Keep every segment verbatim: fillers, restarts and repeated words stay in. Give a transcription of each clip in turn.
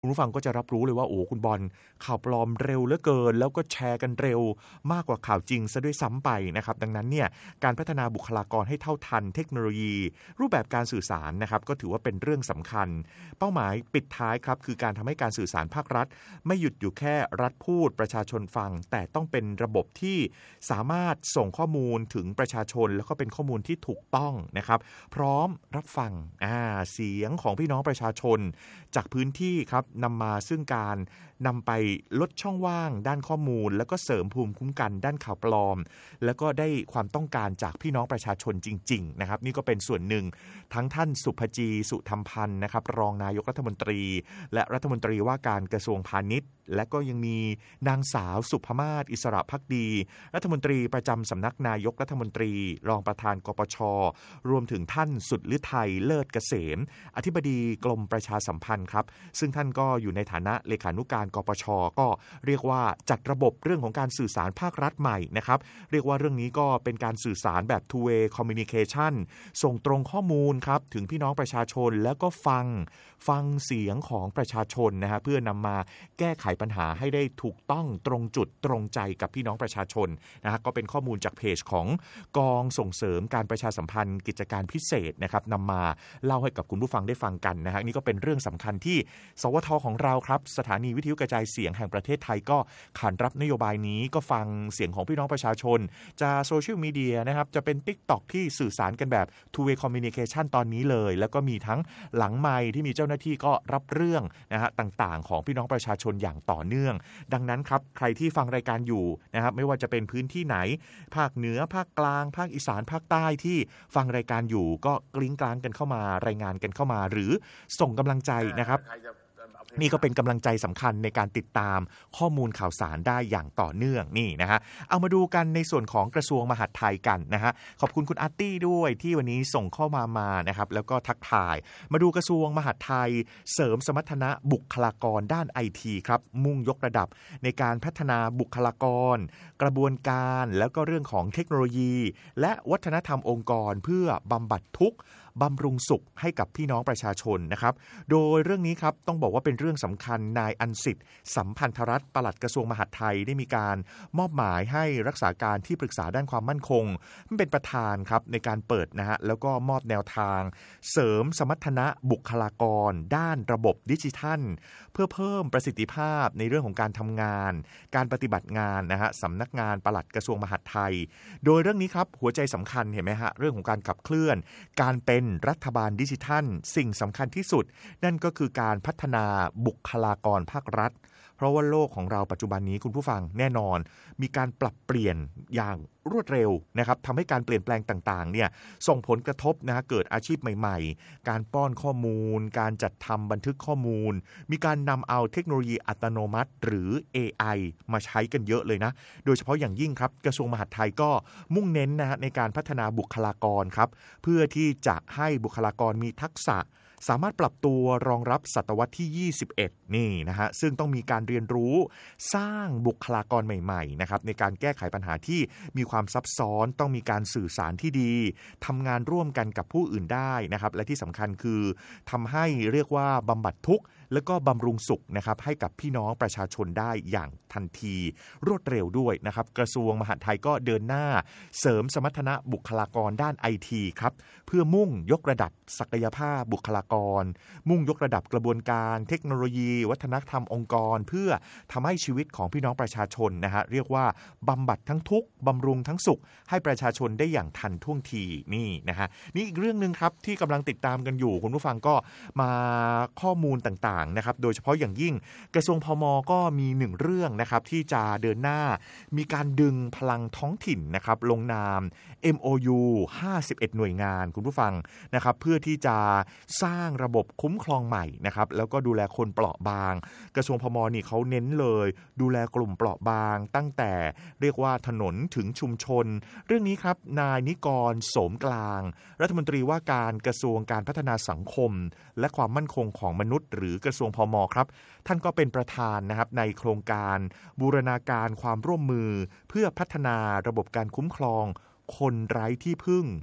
คุณผู้ฟังก็จะรับรู้เลยว่าโอ้คุณบอลข่าวปลอมเร็วเหลือเกินแล้วก็แชร์กันเร็วมากกว่าข่าวจริงซะด้วยซ้ำไปนะครับดังนั้นเนี่ยการพัฒนาบุคลากรให้เท่าทันเทคโนโลยีรูปแบบการสื่อสารนะครับก็ถือว่าเป็นเรื่องสำคัญเป้าหมายปิดท้ายครับคือการทำให้การสื่อสารภาครัฐไม่หยุดอยู่แค่รัฐพูดประชาชนฟังแต่ต้องเป็นระบบที่สามารถส่งข้อมูลถึงประชาชนแล้วก็เป็นข้อมูลที่ถูกต้องนะครับพร้อมรับฟังอ่าเสียงของพี่น้องประชาชนจากพื้นที่ครับนำมาซึ่งการนำไปลดช่องว่างด้านข้อมูลแล้วก็เสริมภูมิคุ้มกันด้านข่าวปลอมแล้วก็ได้ความต้องการจากพี่น้องประชาชนจริงๆนะครับนี่ก็เป็นส่วนหนึ่งทั้งท่านสุภจีสุธรรมพันธ์นะครับรองนายกรัฐมนตรีและรัฐมนตรีว่าการกระทรวงพาณิชย์และก็ยังมีนางสาวสุภมาศอิสระภักดีรัฐมนตรีประจำสำนักนายกรัฐมนตรีรองประธานกปชรวมถึงท่านสุดฤทัยเลิศเกษมอธิบดีกรมประชาสัมพันธ์ครับซึ่งท่านก็อยู่ในฐานะเลขานุการกปชก็เรียกว่าจัดระบบเรื่องของการสื่อสารภาครัฐใหม่นะครับเรียกว่าเรื่องนี้ก็เป็นการสื่อสารแบบ two way communication ส่งตรงข้อมูลครับถึงพี่น้องประชาชนแล้วก็ฟังฟังเสียงของประชาชนนะฮะเพื่อนำมาแก้ไขปัญหาให้ได้ถูกต้องตรงจุดตรงใจกับพี่น้องประชาชนนะฮะก็เป็นข้อมูลจากเพจของกองส่งเสริมการประชาสัมพันธ์กิจการพิเศษนะครับนำมาเล่าให้กับคุณผู้ฟังได้ฟังกันนะฮะนี่ก็เป็นเรื่องสำคัญที่สวทของเราครับสถานีวิทยุกระจายเสียงแห่งประเทศไทยก็ขานรับนโยบายนี้ก็ฟังเสียงของพี่น้องประชาชนจะโซเชียลมีเดียนะครับจะเป็น TikTok ที่สื่อสารกันแบบ two way communication ตอนนี้เลยแล้วก็มีทั้งหลังไมค์ที่มีเจ้าหน้าที่ก็รับเรื่องนะฮะต่างๆของพี่น้องประชาชนอย่างต่อเนื่องดังนั้นครับใครที่ฟังรายการอยู่นะครับไม่ว่าจะเป็นพื้นที่ไหนภาคเหนือภาคกลางภาคอีสานภาคใต้ที่ฟังรายการอยู่ก็กลิ้งกลางกันเข้ามารายงานกันเข้ามาหรือส่งกำลังใจนะครับนี่ก็เป็นกำลังใจสำคัญในการติดตามข้อมูลข่าวสารได้อย่างต่อเนื่องนี่นะฮะเอามาดูกันในส่วนของกระทรวงมหาดไทยกันนะฮะขอบคุณคุณอาร์ตี้ด้วยที่วันนี้ส่งเข้ามามานะครับแล้วก็ทักทายมาดูกระทรวงมหาดไทยเสริมสมรรถนะบุคลากรด้าน ไอ ที ครับมุ่งยกระดับในการพัฒนาบุคลากรกระบวนการแล้วก็เรื่องของเทคโนโลยีและวัฒนธรรมองค์กรเพื่อบำบัดทุกข์บำรุงสุขให้กับพี่น้องประชาชนนะครับโดยเรื่องนี้ครับต้องบอกว่าเป็นเรื่องสำคัญนายอันสิทธิ์สัมพันธรัตน์ปลัดกระทรวงมหาดไทยได้มีการมอบหมายให้รักษาการที่ปรึกษาด้านความมั่นคงเป็นประธานครับในการเปิดนะฮะแล้วก็มอบแนวทางเสริมสมรรถนะบุคลากรด้านระบบดิจิทัลเพื่อเพิ่มประสิทธิภาพในเรื่องของการทำงานการปฏิบัติงานนะฮะสำนักงานปลัดกระทรวงมหาดไทยโดยเรื่องนี้ครับหัวใจสำคัญเห็นไหมฮะเรื่องของการขับเคลื่อนการเป็นรัฐบาลดิจิทัลสิ่งสำคัญที่สุดนั่นก็คือการพัฒนาบุคลากรภาครัฐเพราะว่าโลกของเราปัจจุบันนี้คุณผู้ฟังแน่นอนมีการปรับเปลี่ยนอย่างรวดเร็วนะครับทำให้การเปลี่ยนแปลงต่างๆเนี่ยส่งผลกระทบนะฮะเกิดอาชีพใหม่ๆการป้อนข้อมูลการจัดทำบันทึกข้อมูลมีการนำเอาเทคโนโลยีอัตโนมัติหรือ เอ ไอ มาใช้กันเยอะเลยนะโดยเฉพาะอย่างยิ่งครับกระทรวงมหาดไทยก็มุ่งเน้นนะฮะในการพัฒนาบุคลากรครับเพื่อที่จะให้บุคลากรมีทักษะสามารถปรับตัวรองรับศตวรรษที่ยี่สิบเอ็ดนี่นะฮะซึ่งต้องมีการเรียนรู้สร้างบุคลากรใหม่ๆนะครับในการแก้ไขปัญหาที่มีความซับซ้อนต้องมีการสื่อสารที่ดีทำงานร่วมกันกับผู้อื่นได้นะครับและที่สำคัญคือทำให้เรียกว่าบำบัดทุกข์แล้วก็บำรุงสุขนะครับให้กับพี่น้องประชาชนได้อย่างทันทีรวดเร็วด้วยนะครับกระทรวงมหาดไทยก็เดินหน้าเสริมสมรรถนะบุคลากรด้าน ไอ ที ครับเพื่อมุ่งยกระดับศักยภาพบุคลากรมุ่งยกระดับกระบวนการเทคโนโลยีวัฒนธรรมองค์กรเพื่อทำให้ชีวิตของพี่น้องประชาชนนะฮะเรียกว่าบำบัดทั้งทุกข์บำรุงทั้งสุขให้ประชาชนได้อย่างทันท่วงทีนี่นะฮะนี่อีกเรื่องนึงครับที่กำลังติดตามกันอยู่คุณผู้ฟังก็มาข้อมูลต่างๆนะครับโดยเฉพาะอย่างยิ่งกระทรวงพม.ก็มีหนึ่งเรื่องนะครับที่จะเดินหน้ามีการดึงพลังท้องถิ่นนะครับลงนาม เอ็ม โอ ยู ห้าสิบเอ็ดหน่วยงานคุณผู้ฟังนะครับเพื่อที่จะสร้างระบบคุ้มครองใหม่นะครับแล้วก็ดูแลคนเปราะบางกระทรวงพม.นี่เขาเน้นเลยดูแลกลุ่มเปราะบางตั้งแต่เรียกว่าถนนถึงชุมชนเรื่องนี้ครับนายนิกรโสมกลางรัฐมนตรีว่าการกระทรวงการพัฒนาสังคมและความมั่นคงของมนุษย์หรือกระทรวงพม.ครับท่านก็เป็นประธานนะครับในโครงการบูรณาการความร่วมมือเพื่อพัฒนาระบบการคุ้มครองคนไร้ที่พึ่ง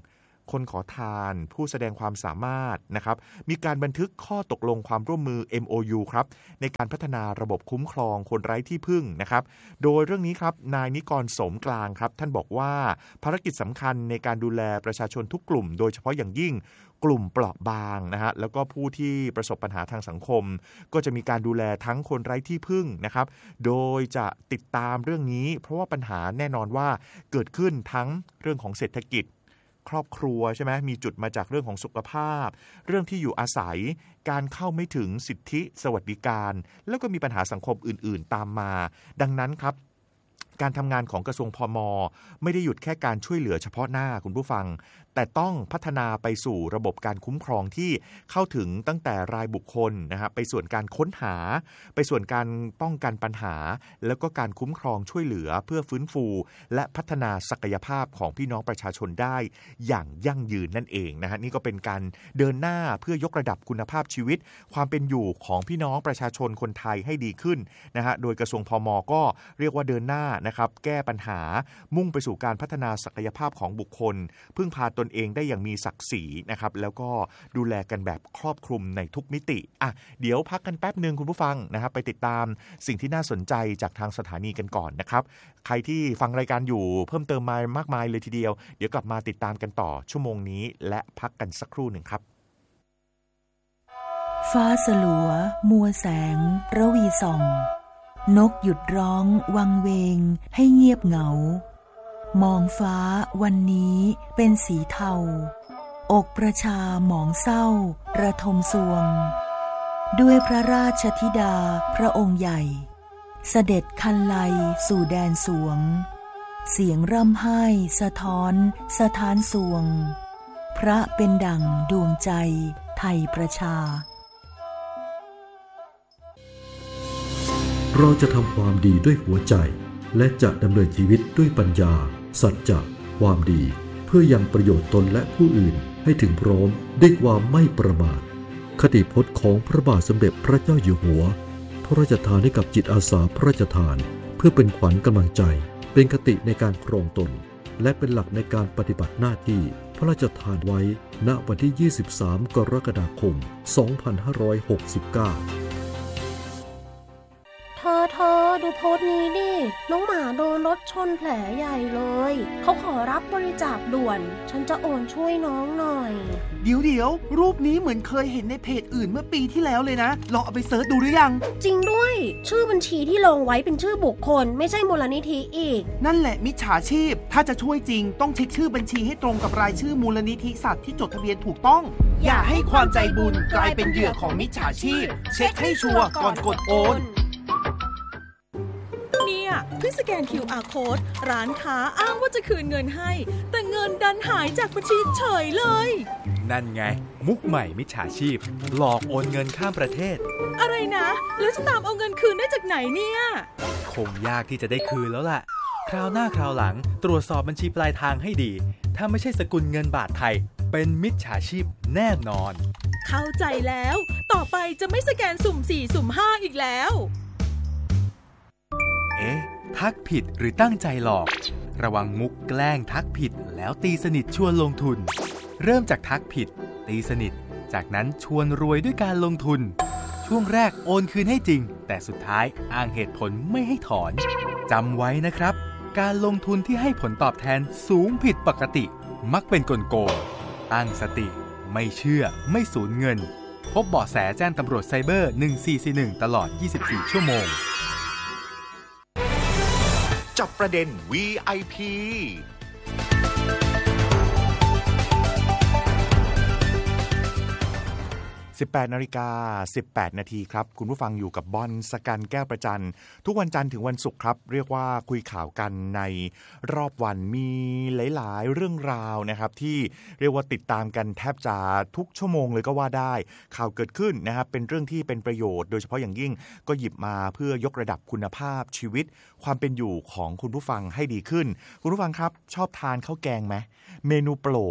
คนขอทานผู้แสดงความสามารถนะครับมีการบันทึกข้อตกลงความร่วมมือ เอ็ม โอ ยู ครับในการพัฒนาระบบคุ้มครองคนไร้ที่พึ่งนะครับโดยเรื่องนี้ครับนายนิกรสมกลางครับท่านบอกว่าภารกิจสำคัญในการดูแลประชาชนทุกกลุ่มโดยเฉพาะอย่างยิ่งกลุ่มเปราะบางนะฮะแล้วก็ผู้ที่ประสบปัญหาทางสังคมก็จะมีการดูแลทั้งคนไร้ที่พึ่งนะครับโดยจะติดตามเรื่องนี้เพราะว่าปัญหาแน่นอนว่าเกิดขึ้นทั้งเรื่องของเศรษฐกิจครอบครัวใช่ไหมมีจุดมาจากเรื่องของสุขภาพเรื่องที่อยู่อาศัยการเข้าไม่ถึงสิทธิสวัสดิการแล้วก็มีปัญหาสังคมอื่นๆตามมาดังนั้นครับการทำงานของกระทรวงพม.ไม่ได้หยุดแค่การช่วยเหลือเฉพาะหน้าคุณผู้ฟังแต่ต้องพัฒนาไปสู่ระบบการคุ้มครองที่เข้าถึงตั้งแต่รายบุคคลนะฮะไปส่วนการค้นหาไปส่วนการป้องกันปัญหาแล้วก็การคุ้มครองช่วยเหลือเพื่อฟื้นฟูและพัฒนาศักยภาพของพี่น้องประชาชนได้อย่างยั่งยืนนั่นเองนะฮะนี่ก็เป็นการเดินหน้าเพื่อยกระดับคุณภาพชีวิตความเป็นอยู่ของพี่น้องประชาชนคนไทยให้ดีขึ้นนะฮะโดยกระทรวงพม.ก็เรียกว่าเดินหน้านะครับแก้ปัญหามุ่งไปสู่การพัฒนาศักยภาพของบุคคลพึ่งพาตนเองได้อย่างมีศักดิ์ศรีนะครับแล้วก็ดูแลกันแบบครอบคลุมในทุกมิติอ่ะเดี๋ยวพักกันแป๊บนึงคุณผู้ฟังนะครับไปติดตามสิ่งที่น่าสนใจจากทางสถานีกันก่อนนะครับใครที่ฟังรายการอยู่เพิ่มเติมมามากมายเลยทีเดียวเดี๋ยวกลับมาติดตามกันต่อชั่วโมงนี้และพักกันสักครู่หนึ่งครับฟ้าสลัวมัวแสงระวีส่องนกหยุดร้องวังเวงให้เงียบเหงามองฟ้าวันนี้เป็นสีเทาอกประชาหมองเศร้าระทมสวงด้วยพระราชธิดาพระองค์ใหญ่เสด็จคันไลสู่แดนสวงเสียงร่ำไห้สะท้อนสะท้านสวงพระเป็นดั่งดวงใจไทยประชาเราจะทำความดีด้วยหัวใจและจะดำเนินชีวิตด้วยปัญญาสัจจะความดีเพื่อยังประโยชน์ตนและผู้อื่นให้ถึงพร้อมด้วยความไม่ประมาทคติพจน์ของพระบาทสมเด็จพระเจ้าอยู่หัวพระราชทานให้กับจิตอาสาพระราชทานเพื่อเป็นขวัญกำลังใจเป็นคติในการครองตนและเป็นหลักในการปฏิบัติหน้าที่พระราชทานไว้ณวันที่ยี่สิบสามกรกฎาคมสองพันห้าร้อยหกสิบเก้าเธอเธอดูโพสต์นี้ดิน้องหมาโดนรถชนแผลใหญ่เลยเขาขอรับบริจาคด่วนฉันจะโอนช่วยน้องหน่อยเดี๋ยวเดี๋ยวรูปนี้เหมือนเคยเห็นในเพจอื่นเมื่อปีที่แล้วเลยนะลองเอาไปเสิร์ชดูหรือยังจริงด้วยชื่อบัญชีที่ลงไว้เป็นชื่อบุคคลไม่ใช่มูลนิธิอีกนั่นแหละมิจฉาชีพถ้าจะช่วยจริงต้องเช็คชื่อบัญชีให้ตรงกับรายชื่อมูลนิธิสัตว์ที่จดทะเบียนถูกต้องอย่าให้ความใจบุญกลายเป็นเหยื่อของมิจฉาชีพเช็คให้ชัวร์ก่อนกดโอนเพิ่งสแกน คิว อาร์ Code ร้านค้าอ้างว่าจะคืนเงินให้แต่เงินดันหายจากบัญชีเฉยเลยนั่นไงมุกใหม่มิจฉาชีพหลอกโอนเงินข้ามประเทศอะไรนะแล้วจะตามเอาเงินคืนได้จากไหนเนี่ยคงยากที่จะได้คืนแล้วล่ะคราวหน้าคราวหลังตรวจสอบบัญชีปลายทางให้ดีถ้าไม่ใช่สกุลเงินบาทไทยเป็นมิจฉาชีพแน่นอนเข้าใจแล้วต่อไปจะไม่สแกนสุ่มสี่สุ่มห้าอีกแล้วเอ๊ะทักผิดหรือตั้งใจหลอกระวังมุกแกล้งทักผิดแล้วตีสนิทชวนลงทุนเริ่มจากทักผิดตีสนิทจากนั้นชวนรวยด้วยการลงทุนช่วงแรกโอนคืนให้จริงแต่สุดท้ายอ้างเหตุผลไม่ให้ถอนจำไว้นะครับการลงทุนที่ให้ผลตอบแทนสูงผิดปกติมักเป็นกลโกงตั้งสติไม่เชื่อไม่สูญเงินพบเบาะแสแจ้งตำรวจไซเบอร์หนึ่งสี่สี่หนึ่งตลอดยี่สิบสี่ชั่วโมงจับประเด็น วี ไอ พี สิบแปดนาฬิกาสิบแปดนาทีครับคุณผู้ฟังอยู่กับบอนสกันแก้วประจันทุกวันจันทร์ถึงวันศุกร์ครับเรียกว่าคุยข่าวกันในรอบวันมีหลายๆเรื่องราวนะครับที่เรียกว่าติดตามกันแทบจะทุกชั่วโมงเลยก็ว่าได้ข่าวเกิดขึ้นนะครับเป็นเรื่องที่เป็นประโยชน์โดยเฉพาะอย่างยิ่งก็หยิบมาเพื่อยกระดับคุณภาพชีวิตความเป็นอยู่ของคุณผู้ฟังให้ดีขึ้นคุณผู้ฟังครับชอบทานข้าวแกงไหมเมนูโปรด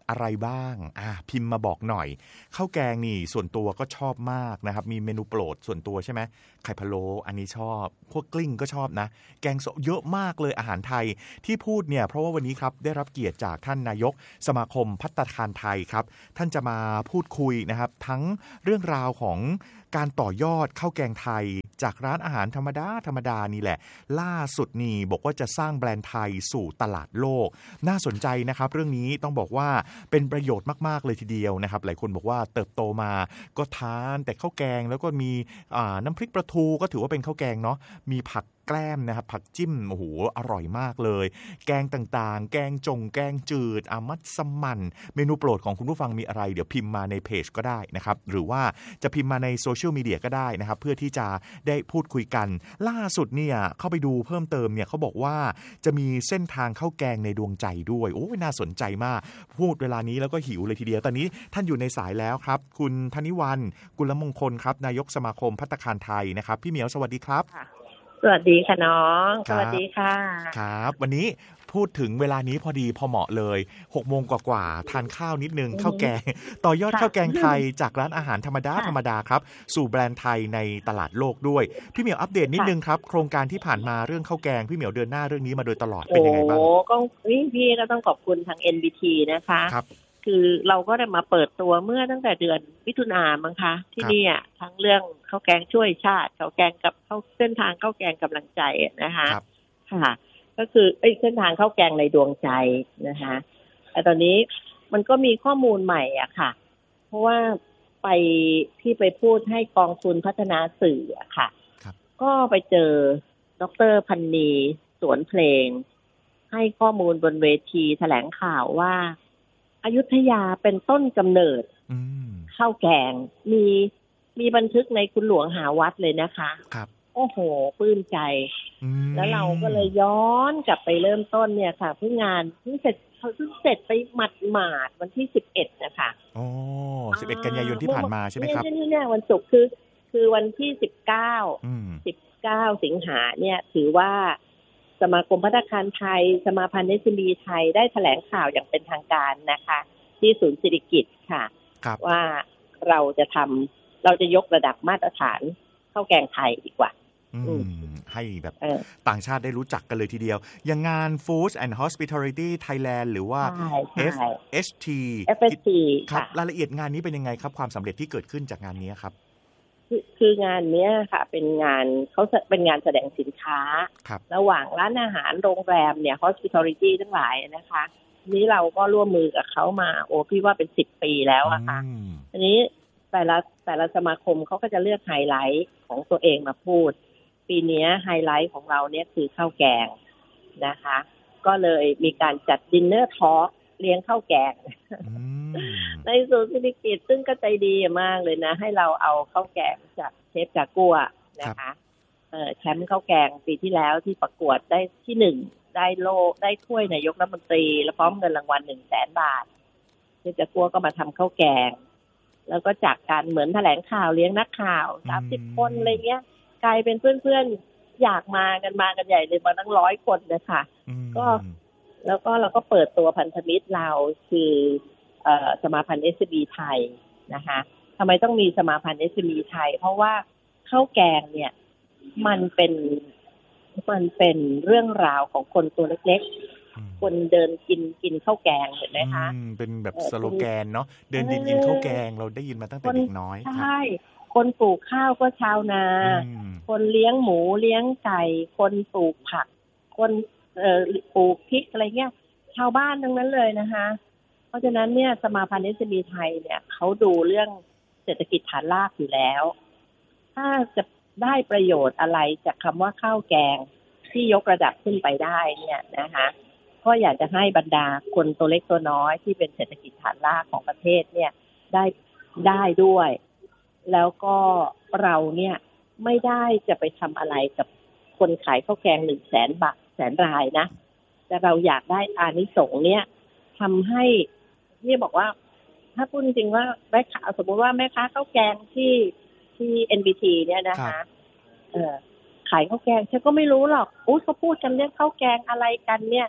อะไรบ้างอ่าพิมพ์มาบอกหน่อยข้าวแกงนี่ส่วนตัวก็ชอบมากนะครับมีเมนูโปรดส่วนตัวใช่ไหมไข่พะโล้อันนี้ชอบพวกกลิ้งก็ชอบนะแกงส้มเยอะมากเลยอาหารไทยที่พูดเนี่ยเพราะว่าวันนี้ครับได้รับเกียรติจากท่านนายกสมาคมภัตตาคารไทยครับท่านจะมาพูดคุยนะครับทั้งเรื่องราวของการต่อยอดข้าวแกงไทยจากร้านอาหารธรรมดาธรรมดานี่แหละล่าสุดนี่บอกว่าจะสร้างแบรนด์ไทยสู่ตลาดโลกน่าสนใจนะครับเรื่องนี้ต้องบอกว่าเป็นประโยชน์มากๆเลยทีเดียวนะครับหลายคนบอกว่าเติบโตมาก็ทานแต่ข้าวแกงแล้วก็มีน้ำพริกปลาทูก็ถือว่าเป็นข้าวแกงเนาะมีผักแกล้มนะครับผักจิ้มโอ้โหอร่อยมากเลยแกงต่างๆแกงจงแกงจืดอามัสมั่นเมนูโปรดของคุณผู้ฟังมีอะไรเดี๋ยวพิมพ์มาในเพจก็ได้นะครับหรือว่าจะพิมพ์มาในโซเชียลมีเดียก็ได้นะครับเพื่อที่จะได้พูดคุยกันล่าสุดเนี่ยเข้าไปดูเพิ่มเติมเนี่ยเขาบอกว่าจะมีเส้นทางข้าวแกงในดวงใจด้วยโอ้ยน่าสนใจมากพูดเวลานี้แล้วก็หิวเลยทีเดียวตอนนี้ท่านอยู่ในสายแล้วครับคุณธนิวรรณกุลมงคลครับนายกสมาคมภัตตาคารไทยนะครับพี่เหมียวสวัสดีครับสวัสดีค่ะน้องสวัสดีค่ะครับวันนี้พูดถึงเวลานี้พอดีพอเหมาะเลยหกโมงกว่าๆทานข้าวนิดนึงข้าวแกงต่อยอดข้าวแกงไทยจากร้านอาหารธรรมดาธรรมดาครับสู่แบรนด์ไทยในตลาดโลกด้วยพี่เหมียวอัปเดตนิดนึงครับโครงการที่ผ่านมาเรื่องข้าวแกงพี่เหมียวเดินหน้าเรื่องนี้มาโดยตลอดเป็นยังไงบ้างโอ้ก็พี่ก็ต้องขอบคุณทาง เอ็น บี ที นะคะครับคือเราก็ได้มาเปิดตัวเมื่อตั้งแต่เดือนมิถุนายนมั้งคะที่นี่อ่ะทั้งเรื่องข้าวแกงช่วยชาติข้าวแกงกับข้าวเส้นทางข้าวแกงกำลังใจนะคะค่ะก็คือไอ้เส้นทางข้าวแกงในดวงใจนะคะแต่ตอนนี้มันก็มีข้อมูลใหม่อ่ะค่ะเพราะว่าไปที่ไปพูดให้กองทุนพัฒนาสื่ออ่ะค่ะก็ไปเจอดร.พันนีสวนเพลงให้ข้อมูลบนเวทีแถลงข่าวว่าอยุธยาเป็นต้นกำเนิดข้าวแกงมีมีบันทึกในคุณหลวงหาวัดเลยนะคะครับโอ้โหปลื้มใจแล้วเราก็เลยย้อนกลับไปเริ่มต้นเนี่ยค่ะเพิ่งงานเพิ่งเสร็จเขาเพิ่งเสร็จไปหมัดหมาดวันที่สิบเอ็ดนะคะอ๋อสิบเอ็ดกันยายนที่ผ่านมาใช่ไหมครับนี่เนี่ยวันศุกร์คือคือวันที่สิบเก้าสิบเก้าสิงหาเนี่ยถือว่าสมาคมภัตตาคารไทยสมาพันธ์ เอส เอ็ม อี ไทยได้แถลงข่าวอย่างเป็นทางการนะคะที่ศูนย์เศรษฐกิจค่ะว่าเราจะทำเราจะยกระดับมาตรฐานข้าวแกงไทยดีกว่าให้แบบต่างชาติได้รู้จักกันเลยทีเดียวอย่างงาน Food and Hospitality Thailand หรือว่า เอฟ เอช ทีเอฟ เอช ทีครับรายละเอียดงานนี้เป็นยังไงครับความสำเร็จที่เกิดขึ้นจากงานนี้ครับคือคืองานนี้ค่ะเป็นงานเขาเป็นงานแสดงสินค้าระหว่างร้านอาหารโรงแรมเนี่ย hospitality ทั้งหลายนะคะนี้เราก็ร่วมมือกับเขามาโอ้พี่ว่าเป็นสิบปีแล้วอะค่ะอันนี้แต่ละแต่ละสมาคมเขาก็จะเลือกไฮไลท์ของตัวเองมาพูดปีนี้ไฮไลท์ของเราเนี่ยคือข้าวแกงนะคะก็เลยมีการจัดดินเนอร์ทอล์กเลี้ยงข้าวแกงในศูนย์เศรษฐกิจซึ่งก็ใจดีมากเลยนะให้เราเอาข้าวแกงจากเชฟจากกัวนะคะแชมป์ข้าวแกงปีที่แล้วที่ประกวดได้ที่หนึ่งได้โล่ได้ถ้วยนายกรัฐมนตรีและพร้อมเงินรางวัลหนึ่งแสนบาทเชฟจากกัวก็มาทำข้าวแกงแล้วก็จากการเหมือนแถลงข่าวเลี้ยงนักข่าวสามสิบคนอะไรเงี้ยกลายเป็นเพื่อนๆอยากมากันมากันใหญ่เลยมาตั้งร้อยคนเลยค่ะก็แล้วก็เราก็เปิดตัวพันธมิตรเราคือเอ่อสมาพันธ์ เอส เอ็ม อี ไทยนะคะทำไมต้องมีสมาพันธ์ เอส เอ็ม อี ไทยเพราะว่าข้าวแกงเนี่ยมันเป็นมันเป็นเรื่องราวของคนตัวเล็กๆคนเดินกินกินข้าวแกงเห็นไหมคะเป็นแบบสโลแกนเนาะเดินกินกินข้าวแกงเราได้ยินมาตั้งแต่เด็กน้อยใช่คนปลูกข้าวก็ชาวนาคนเลี้ยงหมูเลี้ยงไก่คนปลูกผักคนเอ่อปลูกพริกอะไรเงี้ยชาวบ้านทั้งนั้นเลยนะคะเพราะฉะนั้นเนี่ยสมาพันธ์ เอส เอ็ม อี ไทยเนี่ยเขาดูเรื่องเศรษฐกิจฐานรากอยู่แล้วถ้าจะได้ประโยชน์อะไรจากคำว่าข้าวแกงที่ยกระดับขึ้นไปได้เนี่ยนะคะก็อยากจะให้บรรดาคนตัวเล็กตัวน้อยที่เป็นเศรษฐกิจฐานรากของประเทศเนี่ยได้ได้ด้วยแล้วก็เราเนี่ยไม่ได้จะไปทำอะไรกับคนขายข้าวแกงหนึ่งแสนบาทแสนรายนะแต่เราอยากได้อานิสงส์เนี่ยทำให้นี่บอกว่าถ้าพูดจริงว่าแม่ค้าสมมติว่าแม่ค้าข้าวแกงที่ที่ เอ็น บี ที เนี่ยนะคะเออขายข้าวแกงฉันก็ไม่รู้หรอกอู้เขาพูดกันเรื่องข้าวแกงอะไรกันเนี่ย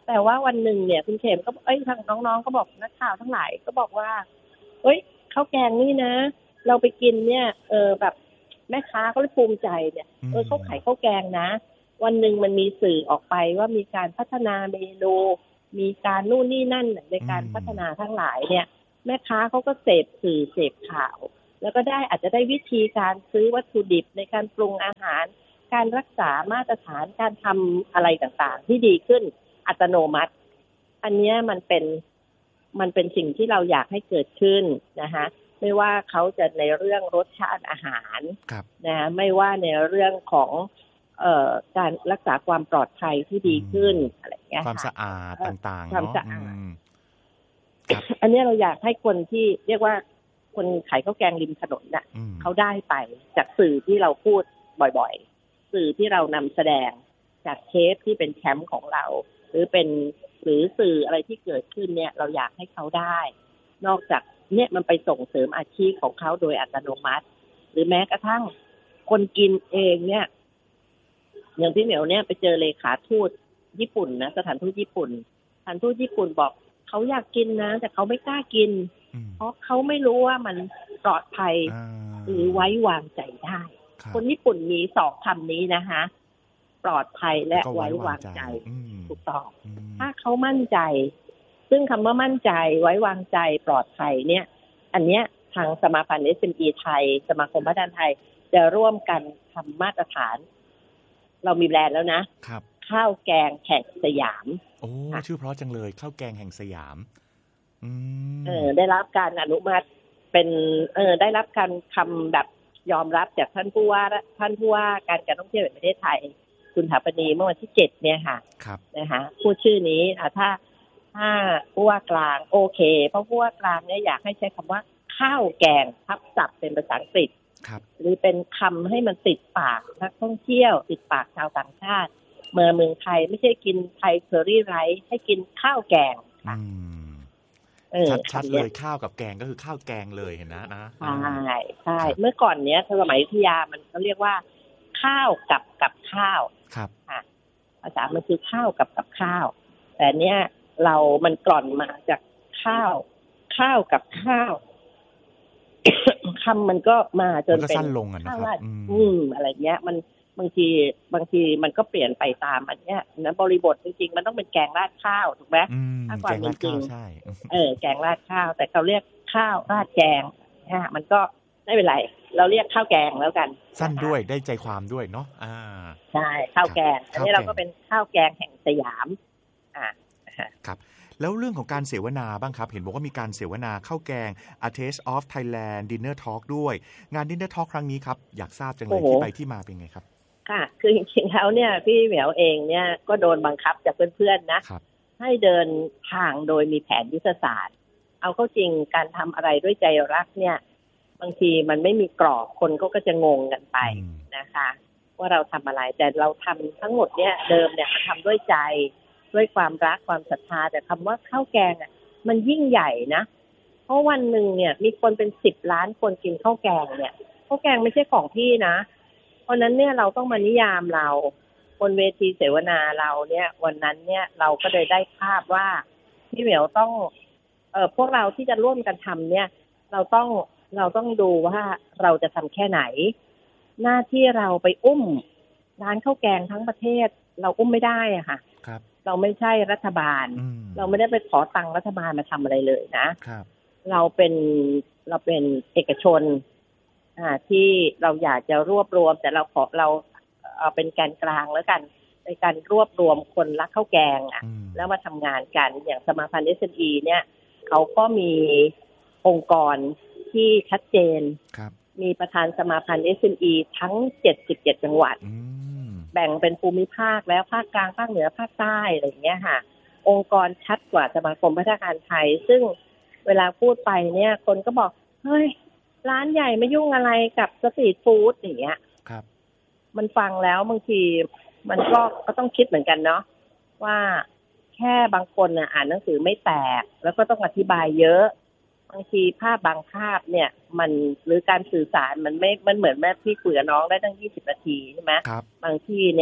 แต่ว่าวันหนึ่งเนี่ยคุณเขมก็เอ้ยทางน้องๆก็บอกนักข่าวทั้งหลายก็บอกว่าเฮ้ยข้าวแกงนี่นะเราไปกินเนี่ยเออแบบแม่ค้าเขาเลยภูมิใจเนี่ยเออเขาขายข้าวแกงนะวันหนึ่งมันมีสื่อออกไปว่ามีการพัฒนาเมนูมีการนู่นนี่นั่นในการพัฒนาทั้งหลายเนี่ยแม่ค้าเขาก็เสพสื่อเสพข่าวแล้วก็ได้อาจจะได้วิธีการซื้อวัตถุดิบในการปรุงอาหารการรักษามาตรฐานการทำอะไรต่างๆที่ดีขึ้นอัตโนมัติอันนี้มันเป็นมันเป็นสิ่งที่เราอยากให้เกิดขึ้นนะคะไม่ว่าเขาจะในเรื่องรสชาติอาหารนะไม่ว่าในเรื่องของเอ่อการรักษาความปลอดภัยที่ดีขึ้นอะไรอย่างเงี้ยความสะอาดต่างๆความสะอาดอันนี้เราอยากให้คนที่เรียกว่าคนขายข้าวแกงริมถนนน่ะเขาได้ไปจากสื่อที่เราพูดบ่อยๆสื่อที่เรานำแสดงจากเทปที่เป็นแคมป์ของเราหรือเป็นหรือสื่ออะไรที่เกิดขึ้นเนี่ยเราอยากให้เขาได้นอกจากเนี่ยมันไปส่งเสริมอาชีพของเขาโดยอัตโนมัติหรือแม้กระทั่งคนกินเองเนี่ยอย่างพี่เหมียวเนี่ยไปเจอเลขาทูตญี่ปุ่นนะสถานทูตญี่ปุ่นสถานทูตญี่ปุ่นบอกเขาอยากกินนะแต่เขาไม่กล้ากินเพราะเขาไม่รู้ว่ามันปลอดภัยหรือไว้วางใจได้คนญี่ปุ่นมีสองคำนี้นะคะปลอดภัยและไว้วางใจถูกต้องถ้าเขามั่นใจซึ่งคำว่ามั่นใจไว้วางใจปลอดภัยเนี่ยอันเนี้ยทางสมาพันธ์ เอส เอ็ม อี ไทยสมาคมพัฒนาไทยจะร่วมกันทำมาตรฐานเรามีแบรนด์แล้วนะครับข้าวแกงแห่งสยามโอ้ชื่อเพราะจังเลยข้าวแกงแห่งสยามเออได้รับการอนุมัติเป็นเออได้รับการคำแบบยอมรับจากท่านผู้ว่าท่านผู้ว่าการการท่องเที่ยวแห่งประเทศไทยคุณถาปนีเมื่อวันที่เจ็ดเนี่ยค่ะนะคะพูดชื่อนี้อ่ะถ้าถ้าผู้ว่ากลางโอเคเพราะผู้ว่ากลางเนี่ยอยากให้ใช้คำว่าข้าวแกงทับศัพท์เป็นภาษาอังกฤษหรือเป็นคำให้มันติดปากนักท่องเที่ยวติดปากชาวต่างชาติเมื่อเมืองไทยไม่ใช่กินไทยเคอรี่ไรซ์ให้กินข้าวแกงค่ะชัดๆเลยข้าวกับแกงก็คือข้าวแกงเลยเห็นนะนะใช่ใช่เมื่อก่อนเนี้ยสมัยอยุธยามันก็เรียกว่าข้าวกับกับข้าวครับค่ะภาษามันคือข้าวกับกับข้าวแต่เนี้ยเรามันกล่อนมาจากข้าวข้าวกับข้าวคำมันก็มาจนเป็นข้าวราดอืมอะไรเงี้ยมันบางทีบางทีมันก็เปลี่ยนไปตามอันเนี้ยนะบริบทจริงๆมันต้องเป็นแกงราดข้าวถูกไหมถ้าความจริงเออแกงราดข้าวแต่เขาเรียกข้าวราดแกงฮะมันก็ไม่เป็นไรเราเรียกข้าวแกงแล้วกันสั้นด้วยได้ใจความด้วยเนาะอ่าใช่ข้าวแกงอันนี้เราก็เป็นข้าวแกงแห่งสยามอ่าครับแล้วเรื่องของการเสวนาบ้างครับเห็นบอกว่ามีการเสวนาข้าวแกง A Taste of Thailand Dinner Talk ด้วยงาน Dinner Talk ครั้งนี้ครับอยากทราบจังเลยที่ไปที่มาเป็นไงครับค่ะคือจริงๆแล้วเนี่ยพี่เหมียวเองเนี่ยก็โดนบังคับจากเพื่อนๆนะให้เดินทางโดยมีแผนยุทธศาสตร์เอาเข้าจริงการทำอะไรด้วยใจรักเนี่ยบางทีมันไม่มีกรอบคนก็จะงงกันไปนะคะว่าเราทำอะไรแต่เราทำทั้งหมดเนี่ยเดิมเนี่ยทำด้วยใจด้วยความรักความศรัทธาแต่คำว่าข้าวแกงอ่ะมันยิ่งใหญ่นะเพราะวันหนึ่งเนี่ยมีคนเป็นสิบล้านคนกินข้าวแกงเนี่ยข้าวแกงไม่ใช่ของพี่นะเพราะนั้นเนี่ยเราต้องมานิยามเราบนเวทีเสวนาเราเนี่ยวันนั้นเนี่ยเราก็เลยได้ภาพว่าพี่เหมียวต้องเอ่อพวกเราที่จะร่วมกันทำเนี่ยเราต้องเราต้องดูว่าเราจะทำแค่ไหนหน้าที่เราไปอุ้มร้านข้าวแกงทั้งประเทศเราอุ้มไม่ได้อะค่ะเราไม่ใช่รัฐบาลเราไม่ได้ไปขอตังค์รัฐบาลมาทำอะไรเลยนะเราเป็นเราเป็นเอกชนอ่าที่เราอยากจะรวบรวมแต่เราขอเราเอาเป็นแกนกลางแล้วกันในการรวบรวมคนรักข้าวแกงอ่ะแล้วมาทำงานกันอย่างสมาพันธ์ เอส เอ็ม อี เนี่ยเขาก็มีองค์กรที่ชัดเจนมีประธานสมาพันธ์ เอส เอ็ม อี ทั้งเจ็ดสิบเจ็ดจังหวัดแบ่งเป็นภูมิภาคแล้วภาคกลางภาคเหนือภาคใต้อะไรอย่างเงี้ยค่ะองค์กรชัดกว่าสมาคมพัฒนาการไทยซึ่งเวลาพูดไปเนี่ยคนก็บอกเฮ้ยร้านใหญ่ไม่ยุ่งอะไรกับสตรีทฟู้ดอย่างเงี้ยครับมันฟังแล้วบางทีมันก็ก็ต้องคิดเหมือนกันเนาะว่าแค่บางคนน่ะอ่านหนังสือไม่แตกแล้วก็ต้องอธิบายเยอะบางทีภาพบางภาพเนี่ยมันหรือการสื่อสารมันไม่มันเหมือนแม่พี่คุยกับน้องได้ตั้งยี่สิบนาทีใช่ไหมบางที่เนี่ย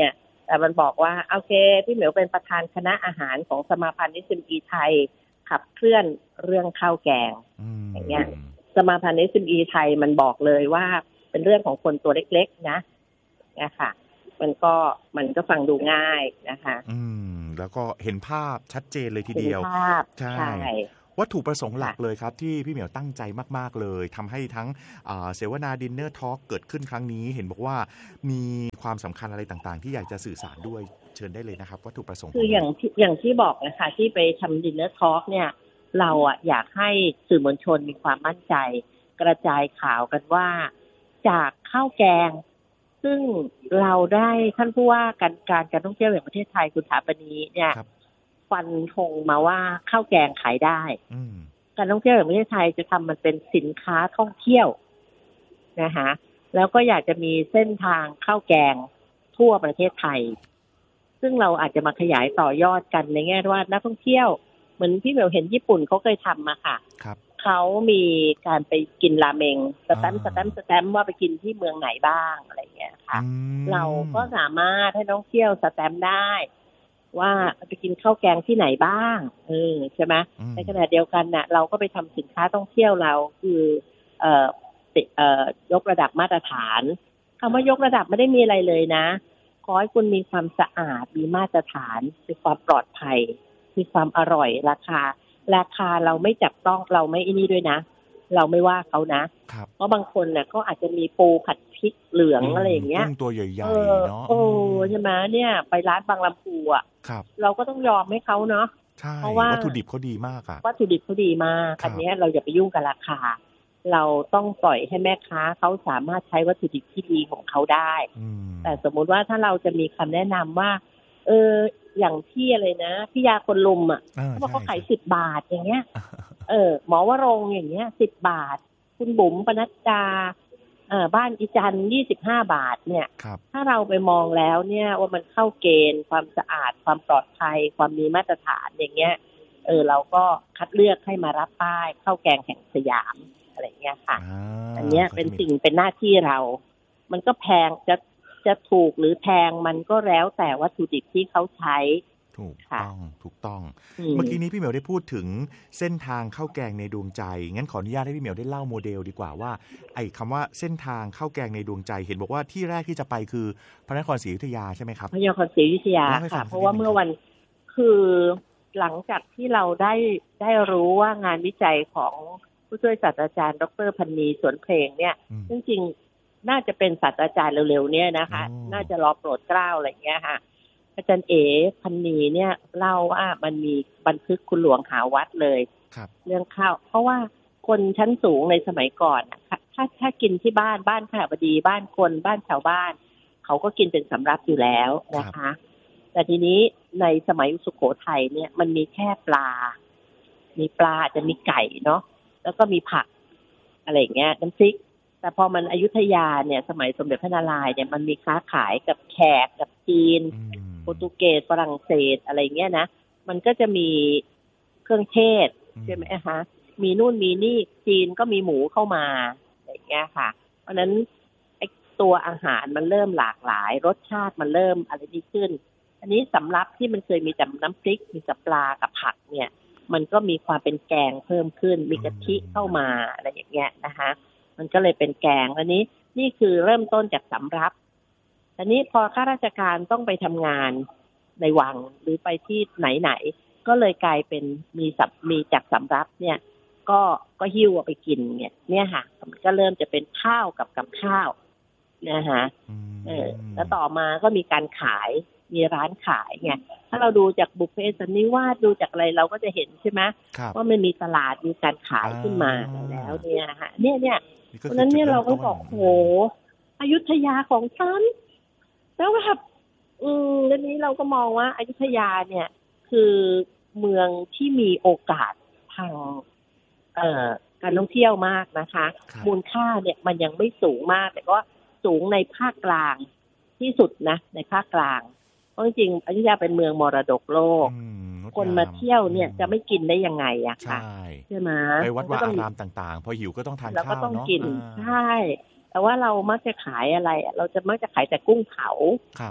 แต่มันบอกว่าโอเคพี่เหมียวเป็นประธานคณะอาหารของสมาพันธ์ เอส เอ็ม อี ไทยขับเคลื่อนเรื่องข้าวแกงอย่างเงี้ยสมาพันธ์ เอส เอ็ม อี ไทยมันบอกเลยว่าเป็นเรื่องของคนตัวเล็กๆนะนะคะมันก็มันก็ฟังดูง่ายนะคะอืมแล้วก็เห็นภาพชัดเจนเลยทีเดียวเห็นภาพใช่วัตถุประสงค์หลักเลยครับที่พี่เหมียวตั้งใจมากๆเลยทำให้ทั้งเสวนาดินเนอร์ทอล์กเกิดขึ้นครั้งนี้เห็นบอกว่ามีความสำคัญอะไรต่างๆที่อยากจะสื่อสารด้วยเชิญได้เลยนะครับวัตถุประสงค์คืออย่างที่อย่างที่บอกนะคะที่ไปทำดินเนอร์ทอล์กเนี่ยเราอ่ะอยากให้สื่อมวลชนมีความมั่นใจกระจายข่าวกันว่าจากข้าวแกงซึ่งเราได้ท่านผู้ว่าการการการท่องเที่ยวแห่งประเทศไทยคุณถาปณีเนี่ยฟันธงมาว่าข้าวแกงขายได้การท่องเที่ยวแห่งประเทศไทยจะทำมันเป็นสินค้าท่องเที่ยวนะคะแล้วก็อยากจะมีเส้นทางข้าวแกงทั่วประเทศไทยซึ่งเราอาจจะมาขยายต่อยอดกันในแง่ว่านักท่องเที่ยวเหมือนพี่เหมียวเห็นญี่ปุ่นเขาเคยทำมาค่ะเขามีการไปกินราเมงสแตมป์สแตมป์สแตมป์ว่าไปกินที่เมืองไหนบ้างอะไรอย่างเงี้ยค่ะเราก็สามารถให้นักท่องเที่ยวสแตมป์ได้ว่าไปกินข้าวแกงที่ไหนบ้างเออใช่ไหมในขณะเดียวกันน่ะเราก็ไปทำสินค้าท่องเที่ยวเราคือเอ่อเอ่อยกระดับมาตรฐานคำว่ายกระดับไม่ได้มีอะไรเลยนะขอให้คุณมีความสะอาดมีมาตรฐานมีความปลอดภัยมีความอร่อยราคาราคาเราไม่จับต้องเราไม่อินี่ด้วยนะเราไม่ว่าเขานะเพราะบางคนน่ะก็อาจจะมีปูผัดพริกเหลืองอะไรอย่างเงี้ยตัวใหญ่ๆเนาะโอ้ใช่ไหมเนี่ยไปร้านบางลำพูอ่ะเราก็ต้องยอมให้เขาเนาะเพราะว่าวัตถุดิบเขาดีมากอ่ะวัตถุดิบเขาดีมากอันนี้เราอย่าไปยุ่งกับราคาเราต้องปล่อยให้แม่ค้าเขาสามารถใช้วัตถุดิบที่ดีของเขาได้แต่สมมุติว่าถ้าเราจะมีคำแนะนำว่าเอออย่างที่อะไรนะพี่ยาคนลุมอ่ะเขาบอกเขาขายสิบบาทอย่างเงี้ยเออหมอวรงค์อย่างเงี้ยสิบบาทคุณบุ๋มปนัดดาเอ่อบ้านอีจันยี่สิบห้าบาทเนี่ยถ้าเราไปมองแล้วเนี่ยว่ามันเข้าเกณฑ์ความสะอาดความปลอดภัยความมีมาตรฐานอย่างเงี้ยเออเราก็คัดเลือกให้มารับป้ายข้าวแกงแห่งสยามอะไรเงี้ยค่ะ อ, อันเนี้ยเป็นสิ่งเป็นหน้าที่เรามันก็แพงจะจะถูกหรือแพงมันก็แล้วแต่วัตถุดิบที่เขาใช้ถูกต้องถูกต้องเมื่อกี้นี้พี่เหมียวได้พูดถึงเส้นทางข้าวแกงในดวงใจงั้นขออนุญาตให้พี่เหมียวได้เล่าโมเดลดีกว่าว่าไอ้คำว่าเส้นทางข้าวแกงในดวงใจเห็นบอกว่าที่แรกที่จะไปคือพระนครศรีอยุธยาใช่ไหมครับพระนครศรีอยุธยาค่ะเพราะว่าเมื่อวันคือหลังจากที่เราได้ได้รู้ว่างานวิจัยของผู้ช่วยศาสตราจารย์ดร.พันนีสวนเพลงเนี่ยจริงๆน่าจะเป็นศาสตราจารย์เร็วๆเนี่ยนะคะน่าจะรอโปรดเกล้าอะไรอย่างเงี้ยค่ะอาจารย์เอ๋พันนีเนี่ยเล่าว่ามันมีบันทึกคุณหลวงหาวัดเลยเรื่องข้าวเพราะว่าคนชั้นสูงในสมัยก่อนถ้าถ้ากินที่บ้านบ้านข้าบดีบ้านคนบ้านชาวบ้านเขาก็กินเป็นสำรับอยู่แล้วนะคะแต่ทีนี้ในสมัยสุโขทัยเนี่ยมันมีแค่ปลามีปลาจะมีไก่เนาะแล้วก็มีผักอะไรอย่างเงี้ยน้ำพริกแต่พอมันอยุธยาเนี่ยสมัยสมเด็จพระนารายณ์เนี่ยมันมีค้าขายกับแขกกับจีนโปรตุเกสฝรั่งเศสอะไรเงี้ยนะมันก็จะมีเครื่องเทศใช่ไหมคะมีนู่นมีนี่จีนก็มีหมูเข้ามาอะไรเงี้ยค่ะเพราะฉะนั้นไอ้ตัวอาหารมันเริ่มหลากหลายรสชาติมันเริ่มอะไรดีขึ้นอันนี้สำรับที่มันเคยมีแต่น้ำพริกมีแต่ปลากับผักเนี่ยมันก็มีความเป็นแกงเพิ่มขึ้นมีกะทิเข้ามาอะไรอย่างเงี้ยนะคะมันก็เลยเป็นแกงอันนี้นี่คือเริ่มต้นจากสำรับอันนี้พอข้าราชการต้องไปทำงานในวังหรือไปที่ไหนๆก็เลยกลายเป็นมีสับมีจากสำรับเนี่ยก็ก็หิ้วเอาไปกินเนี่ยเนี่ยค่ะมันก็เริ่มจะเป็นข้าวกับกับข้าวนะคะเออแล้วต่อมาก็มีการขายมีร้านขายไงถ้าเราดูจากบุพเพสันนิวาสดูจากอะไรเราก็จะเห็นใช่ไหมว่ามันมีตลาดมีการขายขึ้นมาแล้วเนี่ยฮะเนี่ยเนี่ยเพราะนั้นเนี่ยเราก็บอกโหอยุธยาของฉันแล้วแบบอืมแล้วนี้เราก็มองว่าอยุธยาเนี่ยคือเมืองที่มีโอกาสทางเอ่อการท่องเที่ยวมากนะคะมูลค่าเนี่ยมันยังไม่สูงมากแต่ก็สูงในภาคกลางที่สุดนะในภาคกลางเพราะจริงๆอยุธยาเป็นเมืองมรดกโลกคนมาเที่ยวเนี่ยจะไม่กินได้ยังไงอะค่ะใช่ไหมไปวัดวาอารามต่างๆพอหิวก็ต้องทานข้าวเนาะเราก็ต้องกินใช่แต่ว่าเรามักจะขายอะไรเราจะมักจะขายแต่กุ้งเผาครับ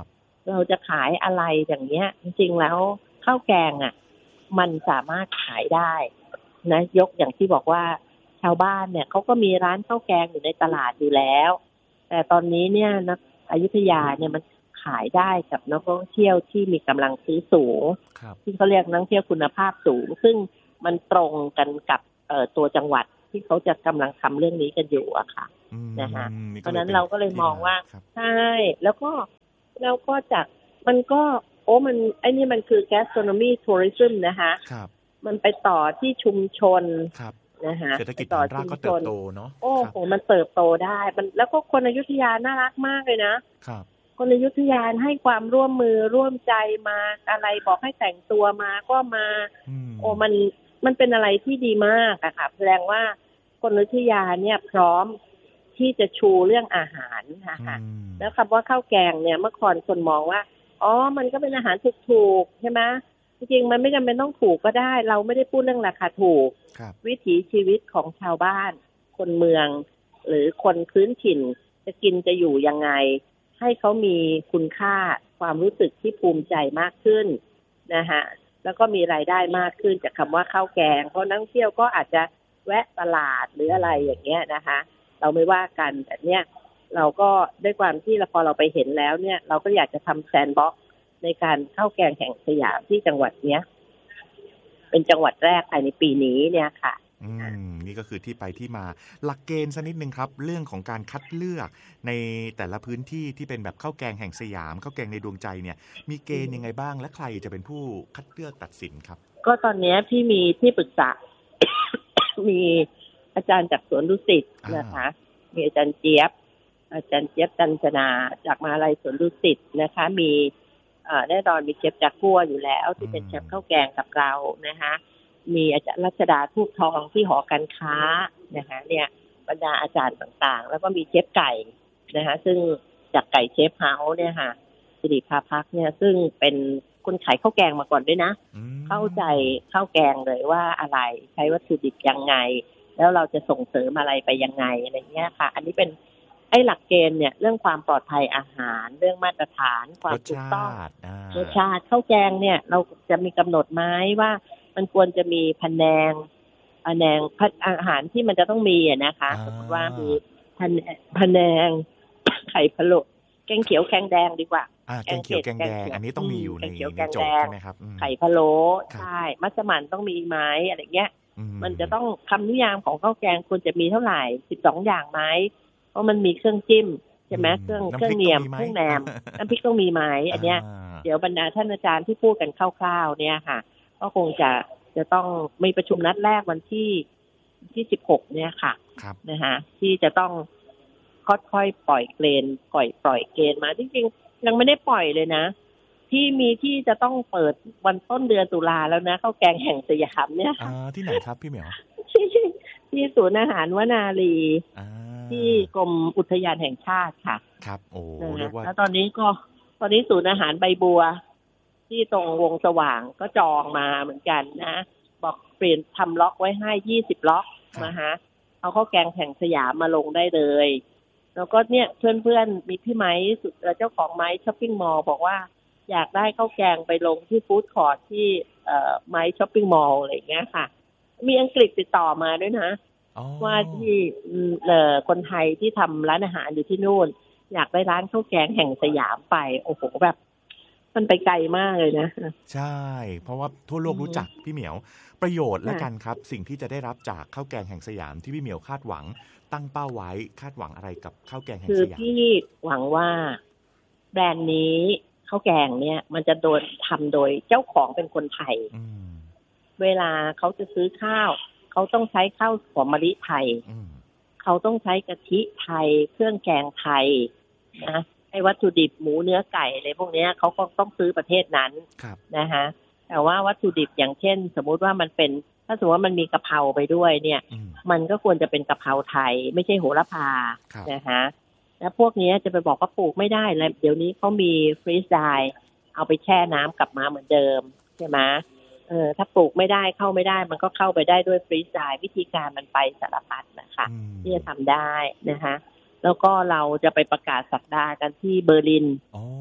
เราจะขายอะไรอย่างเงี้ยจริงๆแล้วข้าวแกงอ่ะมันสามารถขายได้นะยกอย่างที่บอกว่าชาวบ้านเนี่ยเขาก็มีร้านข้าวแกงอยู่ในตลาดอยู่แล้วแต่ตอนนี้เนี่ยนักอยุธยาเนี่ยมันขายได้กับนักท่องเที่ยวที่มีกำลังซื้อสูงที่เขาเรียกนักท่องเที่ยวคุณภาพสูงซึ่งมันตรงกันกับเอ่อตัวจังหวัดที่เขาจะกำลังทำเรื่องนี้กันอยู่อะค่ะนะฮะเพราะนั้นเราก็เลยมองว่าใช่แล้วก็แล้วก็จากมันก็โอ้มันไอ้นี่มันคือ gastronomy tourism นะคะมันไปต่อที่ชุมชนนะคะเศรษฐกิจฐานรากก็เติบโตเนาะโอ้โหมันเติบโตได้มันแล้วก็คนอยุธยาน่ารักมากเลยนะครับคนอยุธยาให้ความร่วมมือร่วมใจมาอะไรบอกให้แต่งตัวมาก็มาโอ้มันมันเป็นอะไรที่ดีมากอะค่ะแสดงว่าคนอยุธยาเนี่ยพร้อมที่จะชูเรื่องอาหารนะคะแล้วคำว่าข้าวแกงเนี่ยเมื่อก่อนคนมองว่าอ๋อมันก็เป็นอาหารถูกๆใช่ไหมจริงๆมันไม่จำเป็นต้องถูกก็ได้เราไม่ได้พูดเรื่องราคาถูกวิถีชีวิตของชาวบ้านคนเมืองหรือคนพื้นถิ่นจะกินจะอยู่ยังไงให้เขามีคุณค่าความรู้สึกที่ภูมิใจมากขึ้นนะฮะแล้วก็มีรายได้มากขึ้นจากคำว่าข้าวแกงเพราะนักท่องเที่ยวก็อาจจะแวะตลาดหรืออะไรอย่างเงี้ยนะคะเราไม่ว่ากันแต่เนี้ยเราก็ด้วยความที่พอเราไปเห็นแล้วเนี่ยเราก็อยากจะทำแซนด์บ็อกซ์ในการข้าวแกงแห่งสยามที่จังหวัดเนี้ยเป็นจังหวัดแรกภายในปีนี้เนี่ยค่ะอืมนี่ก็คือที่ไปที่มาหลักเกณฑ์สักนิดนึงครับเรื่องของการคัดเลือกในแต่ละพื้นที่ที่เป็นแบบข้าวแกงแห่งสยามข้าวแกงในดวงใจเนี่ยมีเกณฑ์ยังไงบ้างและใครจะเป็นผู้คัดเลือกตัดสินครับก็ตอนนี้พี่มีที่ปรึกษา มีอาจารย์จากสวนดุสิตนะคะมีอาจารย์เจี๊ยบอาจารย์เจี๊ยบจันทนาจากมหาวิทยาลัยสวนดุสิตนะคะมีแน่นอนมีเชฟจากกัวอยู่แล้วที่เป็นเชฟข้าวแกงกับเรานะคะมีอาจารย์รัชดาทูบทองที่หอการค้านะคะเนี่ยบรรดาอาจารย์ต่างๆแล้วก็มีเชฟไก่นะคะซึ่งจากไก่เชฟเฮาส์เนี่ยค่ะสิริภาพักเนี่ยซึ่งเป็นคนขายข้าวแกงมาก่อนด้วยนะเข้าใจข้าวแกงเลยว่าอะไรใช้วัตถุดิบยังไงแล้วเราจะส่งเสริมอะไรไปยังไงอะไรเงี้ยค่ะอันนี้เป็นไอ้หลักเกณฑ์เนี่ยเรื่องความปลอดภัยอาหารเรื่องมาตรฐานความถูกต้องรสชาติข้าวแกงเนี่ยเราจะมีกำหนดไหมว่ามันควรจะมีพะแนงพะแนงอาหารที่มันจะต้องมีอ่ะนะคะสมมติว่ามีพะแนงไข่พะโล้แกงเขียวแกงแดงดีกว่าแกงเขียวแกงแดงอันนี้ต้องมีอยู่ในโจทย์ใช่ไหมครับไข่พะโล้ใช่มัสมั่นต้องมีไหมอะไรเงี้ยมันจะต้องคำนิยามของข้าวแกงควรจะมีเท่าไหร่สิบสองอย่างไหมเพราะมันมีเครื่องจิ้มใช่ไหมเครื่องเครื่องเนียมเครื่องแหนมน้ำพริกต้องมีไหมอันเนี้ยเดี๋ยวบรรดาท่านอาจารย์ที่พูดกันคร่าวๆเนี่ยค่ะก็คงจะจะต้องมีประชุมนัดแรกวันที่ที่สิบหกเนี่ยค่ะนะฮะที่จะต้องค่อยๆปล่อยเกณฑ์ปล่อยปล่อยเกณฑ์มาจริงๆยังไม่ได้ปล่อยเลยนะที่มีที่จะต้องเปิดวันต้นเดือนตุลาแล้วนะข้าวแกงแห่งสยามเนี่ยอ่าที่ไหนครับพี่เหมียวที่ที่ศูนย์อาหารวนารีที่กรมอุทยานแห่งชาติค่ะครับโอ้เรียกว่าแล้วตอนนี้ก็ตอนนี้ศูนย์อาหารใบบัวที่ตรงวงสว่างก็จองมาเหมือนกันนะบอกเปลี่ยนทำล็อกไว้ให้ยี่สิบล็อกมาฮะเอาข้าวแกงแห่งสยามมาลงได้เลยแล้วก็เนี่ยเพื่อนๆมีพี่ไม้เจ้าของไม้ช้อปปิ้งมอลล์บอกว่าอยากได้ข้าวแกงไปลงที่ฟู้ดคอร์ทที่ไม้ช้อปปิ้งมอลล์อะไรอย่างเงี้ยค่ะมีอังกฤษติดต่อมาด้วยนะว่าที่คนไทยที่ทำร้านอาหารอยู่ที่นู่นอยากได้ร้านข้าวแกงแห่งสยามไปโอ้โหแบบมันไปไกลมากเลยนะใช่เพราะว่าทั่วโลกรู้จักพี่เหมียวประโยชน์และกันครับสิ่งที่จะได้รับจากข้าวแกงแห่งสยามที่พี่เหมียวคาดหวังตั้งเป้าไว้คาดหวังอะไรกับข้าวแกงแห่งสยามคือพี่หวังว่าแบรนด์นี้ข้าวแกงเนี่ยมันจะโดนทำโดยเจ้าของเป็นคนไทยเวลาเขาจะซื้อข้าวเขาต้องใช้ข้าวหอมมะลิไทยเขาต้องใช้กะทิไทยเครื่องแกงไทยนะไอ้วัตถุดิบหมูเนื้อไก่อะไรพวกนี้เขาก็ต้องซื้อประเทศนั้นนะฮะแต่ว่าวัตถุดิบอย่างเช่นสมมุติว่ามันเป็นถ้าสมมติว่ามันมีกะเพราไปด้วยเนี่ยมันก็ควรจะเป็นกะเพราไทยไม่ใช่โหระพานะฮะแล้วพวกนี้จะไปบอกว่าปลูกไม่ได้แล้วเดี๋ยวนี้เขามีฟรีซไดร์เอาไปแช่น้ำกลับมาเหมือนเดิมใช่ไหมเออถ้าปลูกไม่ได้เข้าไม่ได้มันก็เข้าไปได้ด้วยฟรีซไดร์วิธีการมันไปสารพัดนะคะที่จะทำได้นะคะแล้วก็เราจะไปประกาศสัปดาห์กันที่เบอร์ลิน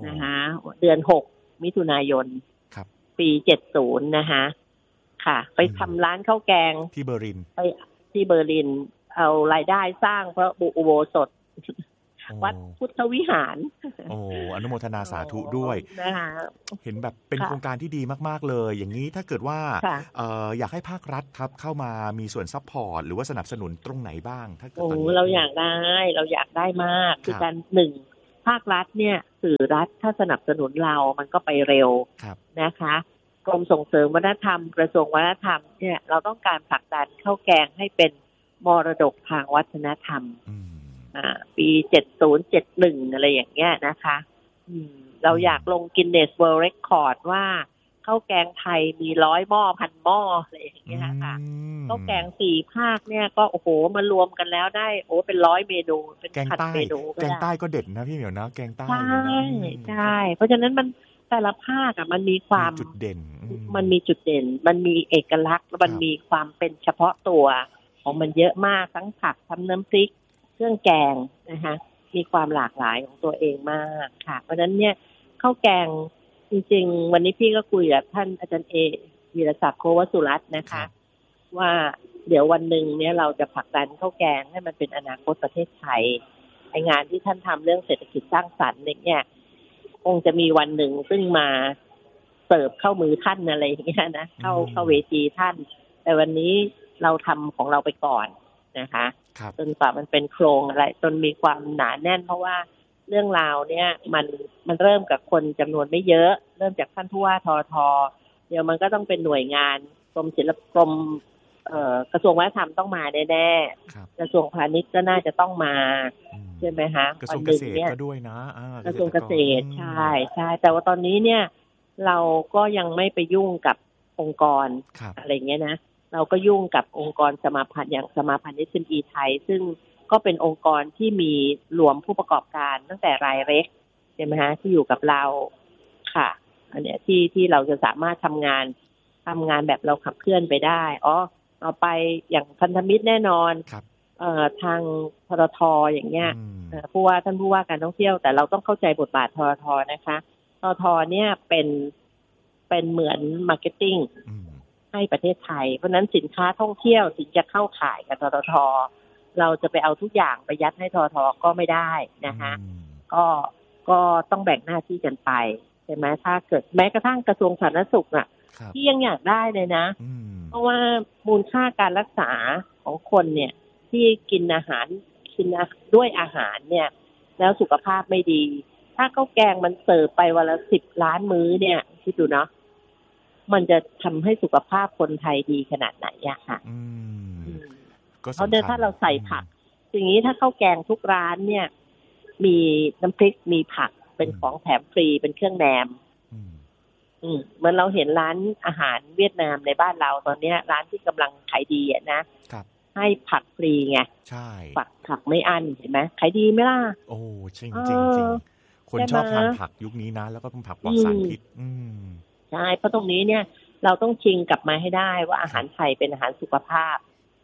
นะคะเดือนหกมิถุนายนปีเจ็ดสิบนะคะค่ะไปทำร้านข้าวแกงที่เบอร์ลินไปที่เบอร์ลินเอารายได้สร้างพระอุโบสถวัดพุทธวิหารโอ้อนุโมทนาสาธุด้วยนะคะเห็นแบบเป็นโครงการที่ดีมากๆเลยอย่างนี้ถ้าเกิดว่าเอ่ออยากให้ภาครัฐครับเข้ามามีส่วนซัพพอร์ตหรือว่าสนับสนุนตรงไหนบ้างถ้าเกิดตอนนี้เราอยากได้เราอยากได้มากคือการหนึ่งภาครัฐเนี่ยสื่อรัฐถ้าสนับสนุนเรามันก็ไปเร็วนะคะกรมส่งเสริมวัฒนธรรมกระทรวงวัฒนธรรมเนี่ยเราต้องการผลักดันข้าวแกงให้เป็นมรดกทางวัฒนธรรมอ่าปีเจ็ดสิบ เจ็ดสิบเอ็ดอะไรอย่างเงี้ยนะคะอืมเราอยากลงกินเนสเวิลด์เรคคอร์ดว่าข้าวแกงไทยมีร้อยหม้อพันหม้ออะไรอย่างเงี้ยค่ะข้าวแกงสี่ภาคเนี่ยก็โอ้โหมารวมกันแล้วได้โอ้เป็นร้อยเมนูเป็นพันเมนูแกงใต้ก็เด็ดนะพี่เหมียวนะแกงใต้ใช่ใช่เพราะฉะนั้นมันแต่ละภาคอ่ะมันมีความจุดเด่นมันมีจุดเด่นมันมีเอกลักษณ์มันมีความเป็นเฉพาะตัวของมันเยอะมากทั้งผักทำน้ำพริกเครื่องแกงนะคะมีความหลากหลายของตัวเองมากค่ะเพราะฉะนั้นเนี่ยข้าวแกงจริงๆวันนี้พี่ก็คุยกับท่านอาจารย์เอวีรศักดิ์โควสุรัตน์นะคะว่าเดี๋ยววันหนึ่งเนี่ยเราจะผลักดันข้าวแกงให้มันเป็นอนาคตประเทศไทยไองานที่ท่านทำเรื่องเศรษฐกิจสร้างสรรค์เนี่ยคงจะมีวันหนึ่งซึ่งมาเสิร์ฟเข้ามือท่านอะไรอย่างเงี้ยนะเข้าเข้าเวทีท่านแต่วันนี้เราทำของเราไปก่อนนะคะจนกว่ามันเป็นโครงอะไรจนมีความหนาแน่นเพราะว่าเรื่องราวเนี่ยมันมันเริ่มกับคนจำนวนไม่เยอะเริ่มจากท่านผู้ว่าททเดี๋ยวมันก็ต้องเป็นหน่วยงานกรมศิลปกรมเอ่อกระทรวงวัฒนธรรมต้องมาแน่ๆกระทรวงพาณิชย์ก็น่าจะต้องมาใช่ไหมคะกระทรวงเกษตรก็ด้วยนะกระทรวงเกษตรใช่ใช่แต่ว่าตอนนี้เนี่ยเราก็ยังไม่ไปยุ่งกับองค์กรอะไรเงี้ยนะเราก็ยุ่งกับองค์กรสมาพันธ์อย่างสมาพันธ์ เอส เอ็ม อี ไทยซึ่งก็เป็นองค์กรที่มีรวมผู้ประกอบการตั้งแต่รายเล็กใช่ไหมฮะที่อยู่กับเราค่ะอันเนี้ยที่ที่เราจะสามารถทำงานทำงานแบบเราขับเคลื่อนไปได้อ๋อเอาไปอย่างพันธมิตรแน่นอนเอ่อทางทททอย่างเงี้ยผู้ว่าท่านผู้ว่าการท่องเที่ยวแต่เราต้องเข้าใจบทบาททททนะคะทททเนี่ยเป็นเป็นเหมือนมาร์เก็ตติ้งให้ประเทศไทยเพราะนั้นสินค้าท่องเที่ยวถึงจะเข้าขายกับทททเราจะไปเอาทุกอย่างไปยัดให้ทททก็ไม่ได้นะคะก็ก็ต้องแบ่งหน้าที่กันไปใช่ไหมถ้าเกิดแม้กระทั่งกระทรวงสาธารณสุขอ่ะที่ยังอยากได้เลยนะเพราะว่ามูลค่าการรักษาของคนเนี่ยที่กินอาหารกินด้วยอาหารเนี่ยแล้วสุขภาพไม่ดีถ้าข้าวแกงมันเสิร์ฟไปวันละสิบล้านมื้อเนี่ยคิดดูเนาะมันจะทำให้สุขภาพคนไทยดีขนาดไหนอะค่ะเพราะเดี๋ยวถ้าเราใส่ผักอย่างนี้ถ้าข้าวแกงทุกร้านเนี่ยมีน้ำพริกมีผักเป็นของแถมฟรีเป็นเครื่องแหนมอืมเหมือนเราเห็นร้านอาหารเวียดนามในบ้านเราตอนนี้ร้านที่กำลังขายดีอ่ะนะให้ผักฟรีไงใช่ผักผักไม่อั้นเห็นไหมขายดีไหมล่ะโอ้จริงจริงจริงคนชอบทานผักยุคนี้นะแล้วก็ต้องผักปลอดสารพิษอืมใช่เพราะตรงนี้เนี่ยเราต้องชิงกลับมาให้ได้ว่าอาหารไทยเป็นอาหารสุขภาพ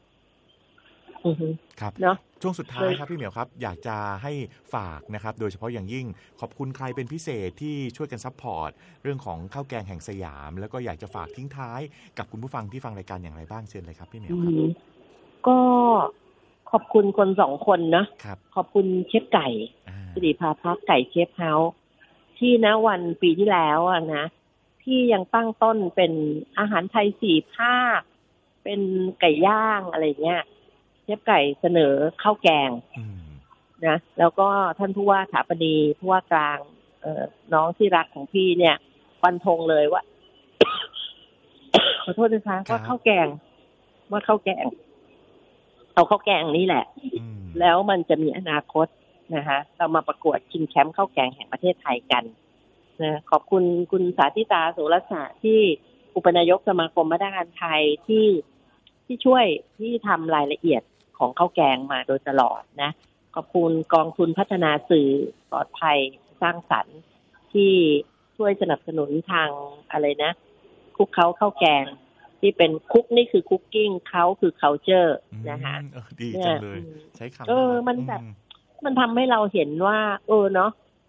ครับเนาะช่วงสุดท้ายครับพี่เหมียวครับอยากจะให้ฝากนะครับโดยเฉพาะอย่างยิ่งขอบคุณใครเป็นพิเศษที่ช่วยกันซัพพอร์ตเรื่องของข้าวแกงแห่งสยามแล้วก็อยากจะฝากทิ้งท้ายกับคุณผู้ฟังที่ฟังรายการอย่างไรบ้างเชิญเลยครับพี่เหมียวครับก็ขอบคุณคนสองคนนะขอบคุณเชฟไก่สิริภาพักไก่เชฟเฮาส์ที่ณวันปีที่แล้วอ่ะนะที่ยังตั้งต้นเป็นอาหารไทยสี่ภาคเป็นไก่ย่างอะไรเงี้ยเชฟไก่เสนอข้าวแกงนะแล้วก็ท่านผู้ว่าถาปนีผู้ว่ากลางเอ่อน้องที่รักของพี่เนี่ยฟันธงเลยว่า ขอโทษนะคะว่าข้าวแกงว่าข้าวแกงเอาข้าวแกงนี่แหละแล้วมันจะมีอนาคตนะคะเรามาประกวดชิงแชมป์ข้าวแกงแห่งประเทศไทยกันนะขอบคุณคุณสาธิตาโสรสะที่อุปนายกสมาคมมาตรการไทยที่ที่ช่วยที่ทำรายละเอียดของข้าวแกงมาโดยตลอดนะขอบคุณกองทุนพัฒนาสื่อปลอดภัยสร้างสรรค์ที่ช่วยสนับสนุนทางอะไรนะคุกเขาข้าวแกงที่เป็นคุกนี่คือคุกกิ้งเขาคือ culture นะคะดีจังเลยใช้คำเออมันแบบมันทำให้เราเห็นว่าเออเนาะ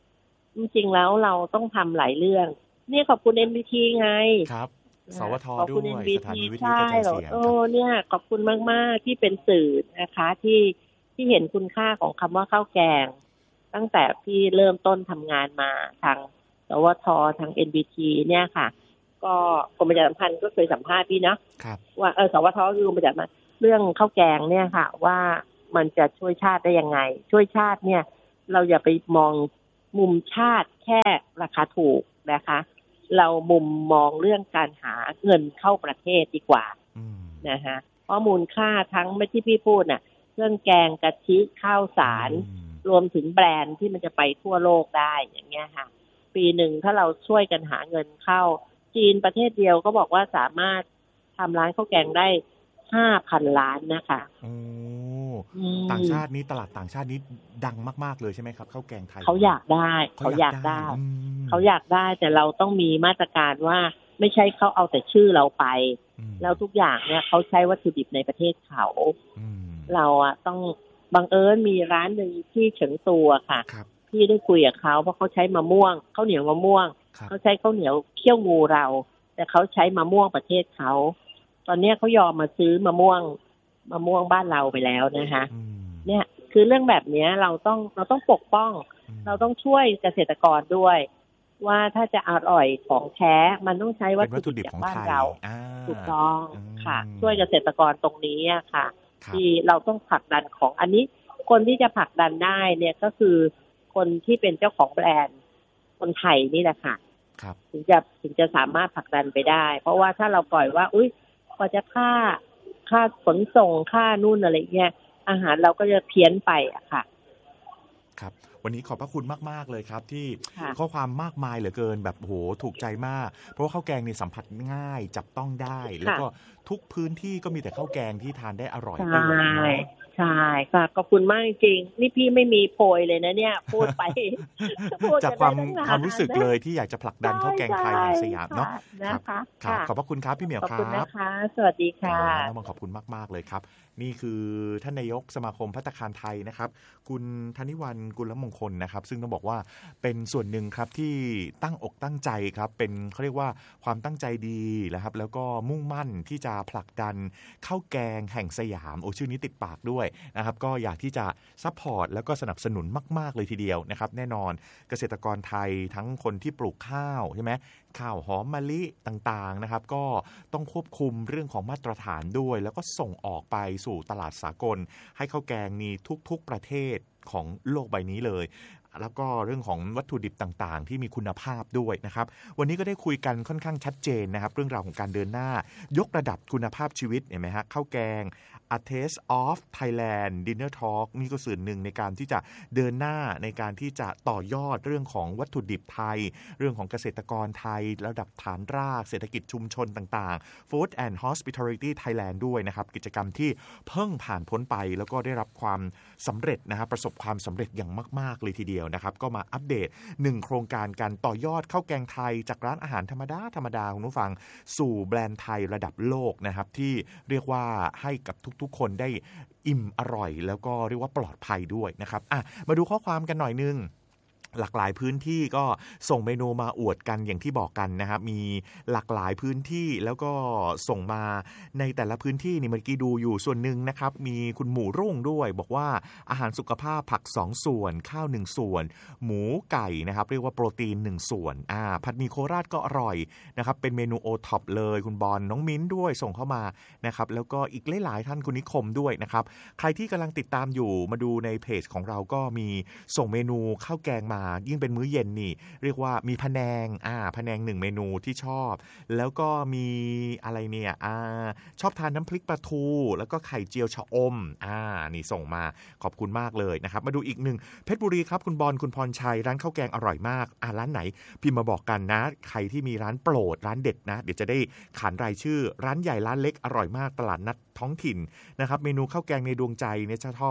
จริงๆแล้วเราต้องทำหลายเรื่องเนี่ยขอบคุณ เอ็น บี ที ไงครับสวทด้วยสถานีวิทยุกระจายเสียงใช่โอ้เนี่ยขอบคุณมากๆที่เป็นสื่อนะคะที่ที่เห็นคุณค่าของคำว่าข้าวแกงตั้งแต่พี่เริ่มต้นทำงานมาทางสวททาง เอ็น บี ที เนี่ยค่ะก็กรมประชาสัมพันธ์ก็เคยสัมภาษณ์พี่เนาะว่าเออสวทคือกรมประชาสัมพันธ์เรื่องข้าวแกงเนี่ยค่ะว่ามันจะช่วยชาติได้ยังไงช่วยชาติเนี่ยเราอย่าไปมองมุมชาติแค่ราคาถูกนะคะเรามุมมองเรื่องการหาเงินเข้าประเทศดีกว่านะคะเพราะมูลค่าทั้งไม่ที่พี่พูดน่ะเครื่องแกงกะทิข้าวสารรวมถึงแบรนด์ที่มันจะไปทั่วโลกได้อย่างเงี้ยค่ะปีหนึ่งถ้าเราช่วยกันหาเงินเข้าจีนประเทศเดียวก็บอกว่าสามารถทำร้านข้าวแกงได้ห้าพันล้านนะคะโอ้ต่างชาตินี้ตลาดต่างชาตินี้ดังมากๆเลยใช่ไหมครับข้าวแกงไทยเขาอยากได้เขาอยากได้เขาอยากได้แต่เราต้องมีมาตรการว่าไม่ใช่เขาเอาแต่ชื่อเราไปแล้วทุกอย่างเนี่ยเขาใช้วัตถุดิบในประเทศเขาเราอะต้องบังเอิญมีร้านหนึ่งที่เฉิงตูค่ะที่ได้คุยกับเขาเพราะเขาใช้มะม่วงข้าวเหนียวมะม่วงเขาใช้ข้าวเหนียวเคี่ยวงูเราแต่เขาใช้มะม่วงประเทศเขาตอนนี้เขายอมมาซื้อมะม่วงมะม่วงบ้านเราไปแล้วนะคะเนี่ยคือเรื่องแบบนี้เราต้องเราต้องปกป้องเราต้องช่วยเกษตรกรด้วยว่าถ้าจะอร่อยของแท้มันต้องใช้วัตถุดิบจากบ้านเราถูกต้องค่ะช่วยเกษตรกรตรงนี้ค่ะที่เราต้องผลักดันของอันนี้คนที่จะผลักดันได้เนี่ยก็คือคนที่เป็นเจ้าของแบรนด์คนไทยนี่แหละค่ะถึงจะถึงจะสามารถผลักดันไปได้เพราะว่าถ้าเราปล่อยว่าอุ้ยพอจะค่าค่าขนส่งค่านู่นอะไรเงี้ยอาหารเราก็จะเพี้ยนไปอะค่ะครับวันนี้ขอบพระคุณมากๆเลยครับที่ข้อความมากมายเหลือเกินแบบโหถูกใจมากเพราะว่าข้าวแกงนี่สัมผัสง่ายจับต้องได้แล้วก็ทุกพื้นที่ก็มีแต่ข้าวแกงที่ทานได้อร่อยด้วยใช่ค่ะขอบคุณมากจริงนี่พี่ไม่มีโพยเลยนะเนี่ยพูดไปจากความความรู้สึกเลยที่อยากจะผลักดันข้าวแกงไทยในสยามเนาะครับขอบพระคุณครับพี่เหมียวครับขอบคุณนะคะสวัสดีค่ะน้องขอบคุณมากๆเลยครับนี่คือท่านนายกสมาคมภัตตาคารไทยนะครับคุณธนิวรรณกุลมงคลนะครับซึ่งต้องบอกว่าเป็นส่วนหนึ่งครับที่ตั้งอกตั้งใจครับเป็นเขาเรียกว่าความตั้งใจดีนะครับแล้วก็มุ่งมั่นที่จะผลักดันข้าวแกงแห่งสยามโอ้ชื่อนี้ติดปากด้วยนะครับก็อยากที่จะซัพพอร์ตแล้วก็สนับสนุนมากๆเลยทีเดียวนะครับแน่นอนเกษตรกรไทยทั้งคนที่ปลูกข้าวใช่ไหมข้าวหอมมะลิต่างๆนะครับก็ต้องควบคุมเรื่องของมาตรฐานด้วยแล้วก็ส่งออกไปสู่ตลาดสากลให้ข้าวแกงมีทุกๆประเทศของโลกใบนี้เลยแล้วก็เรื่องของวัตถุดิบต่างๆที่มีคุณภาพด้วยนะครับวันนี้ก็ได้คุยกันค่อนข้างชัดเจนนะครับเรื่องราวของการเดินหน้ายกระดับคุณภาพชีวิตเห็นไหมฮะข้าวแกง A Taste of Thailand Dinner Talk นี่ก็ส่วนหนึ่งในการที่จะเดินหน้าในการที่จะต่อยอดเรื่องของวัตถุดิบไทยเรื่องของเกษตรกรไทยระดับฐานรากเศรษฐกิจชุมชนต่างๆ Food and Hospitality Thailand ด้วยนะครับกิจกรรมที่เพิ่งผ่านพ้นไปแล้วก็ได้รับความสำเร็จนะครับประสบความสำเร็จอย่างมากๆเลยทีเดียวนะครับก็มาอัปเดตหนึ่งโครงการการต่อยอดข้าวแกงไทยจากร้านอาหารธรรมดาธรรมดาคุณผู้ฟังสู่แบรนด์ไทยระดับโลกนะครับที่เรียกว่าให้กับทุกๆคนได้อิ่มอร่อยแล้วก็เรียกว่าปลอดภัยด้วยนะครับอ่ะมาดูข้อความกันหน่อยนึงหลากหลายพื้นที่ก็ส่งเมนูมาอวดกันอย่างที่บอกกันนะครับมีหลากหลายพื้นที่แล้วก็ส่งมาในแต่ละพื้นที่นี่เมื่อกี้ดูอยู่ส่วนหนึ่งนะครับมีคุณหมูรุ่งด้วยบอกว่าอาหารสุขภาพผักสองส่วนข้าวหนึ่งส่วนหมูไก่นะครับเรียกว่าโปรตีนหนึ่งส่วนอ่าผัดหมี่โคราชก็อร่อยนะครับเป็นเมนูโอท็อปเลยคุณบอลน้องมิ้นด้วยส่งเข้ามานะครับแล้วก็อีกหลายๆท่านคุณนิคมด้วยนะครับใครที่กำลังติดตามอยู่มาดูในเพจของเราก็มีส่งเมนูข้าวแกงมายิ่งเป็นมื้อเย็นนี่เรียกว่ามีพะแนงอ่าพะแนงหนึ่งเมนูที่ชอบแล้วก็มีอะไรเนี่ยอ่าชอบทานน้ำพริกปลาทูแล้วก็ไข่เจียวชะอมอ่านี่ส่งมาขอบคุณมากเลยนะครับมาดูอีกหนึ่งเพชรบุรีครับคุณบอลคุณพรชัยร้านข้าวแกงอร่อยมากอ่าร้านไหนพิมพ์มาบอกกันนะใครที่มีร้านโปรดร้านเด็ดนะเดี๋ยวจะได้ขานรายชื่อร้านใหญ่ร้านเล็กอร่อยมากตลาดนัดท้องถิ่นนะครับเมนูข้าวแกงในดวงใจเนี่ยจะชอบ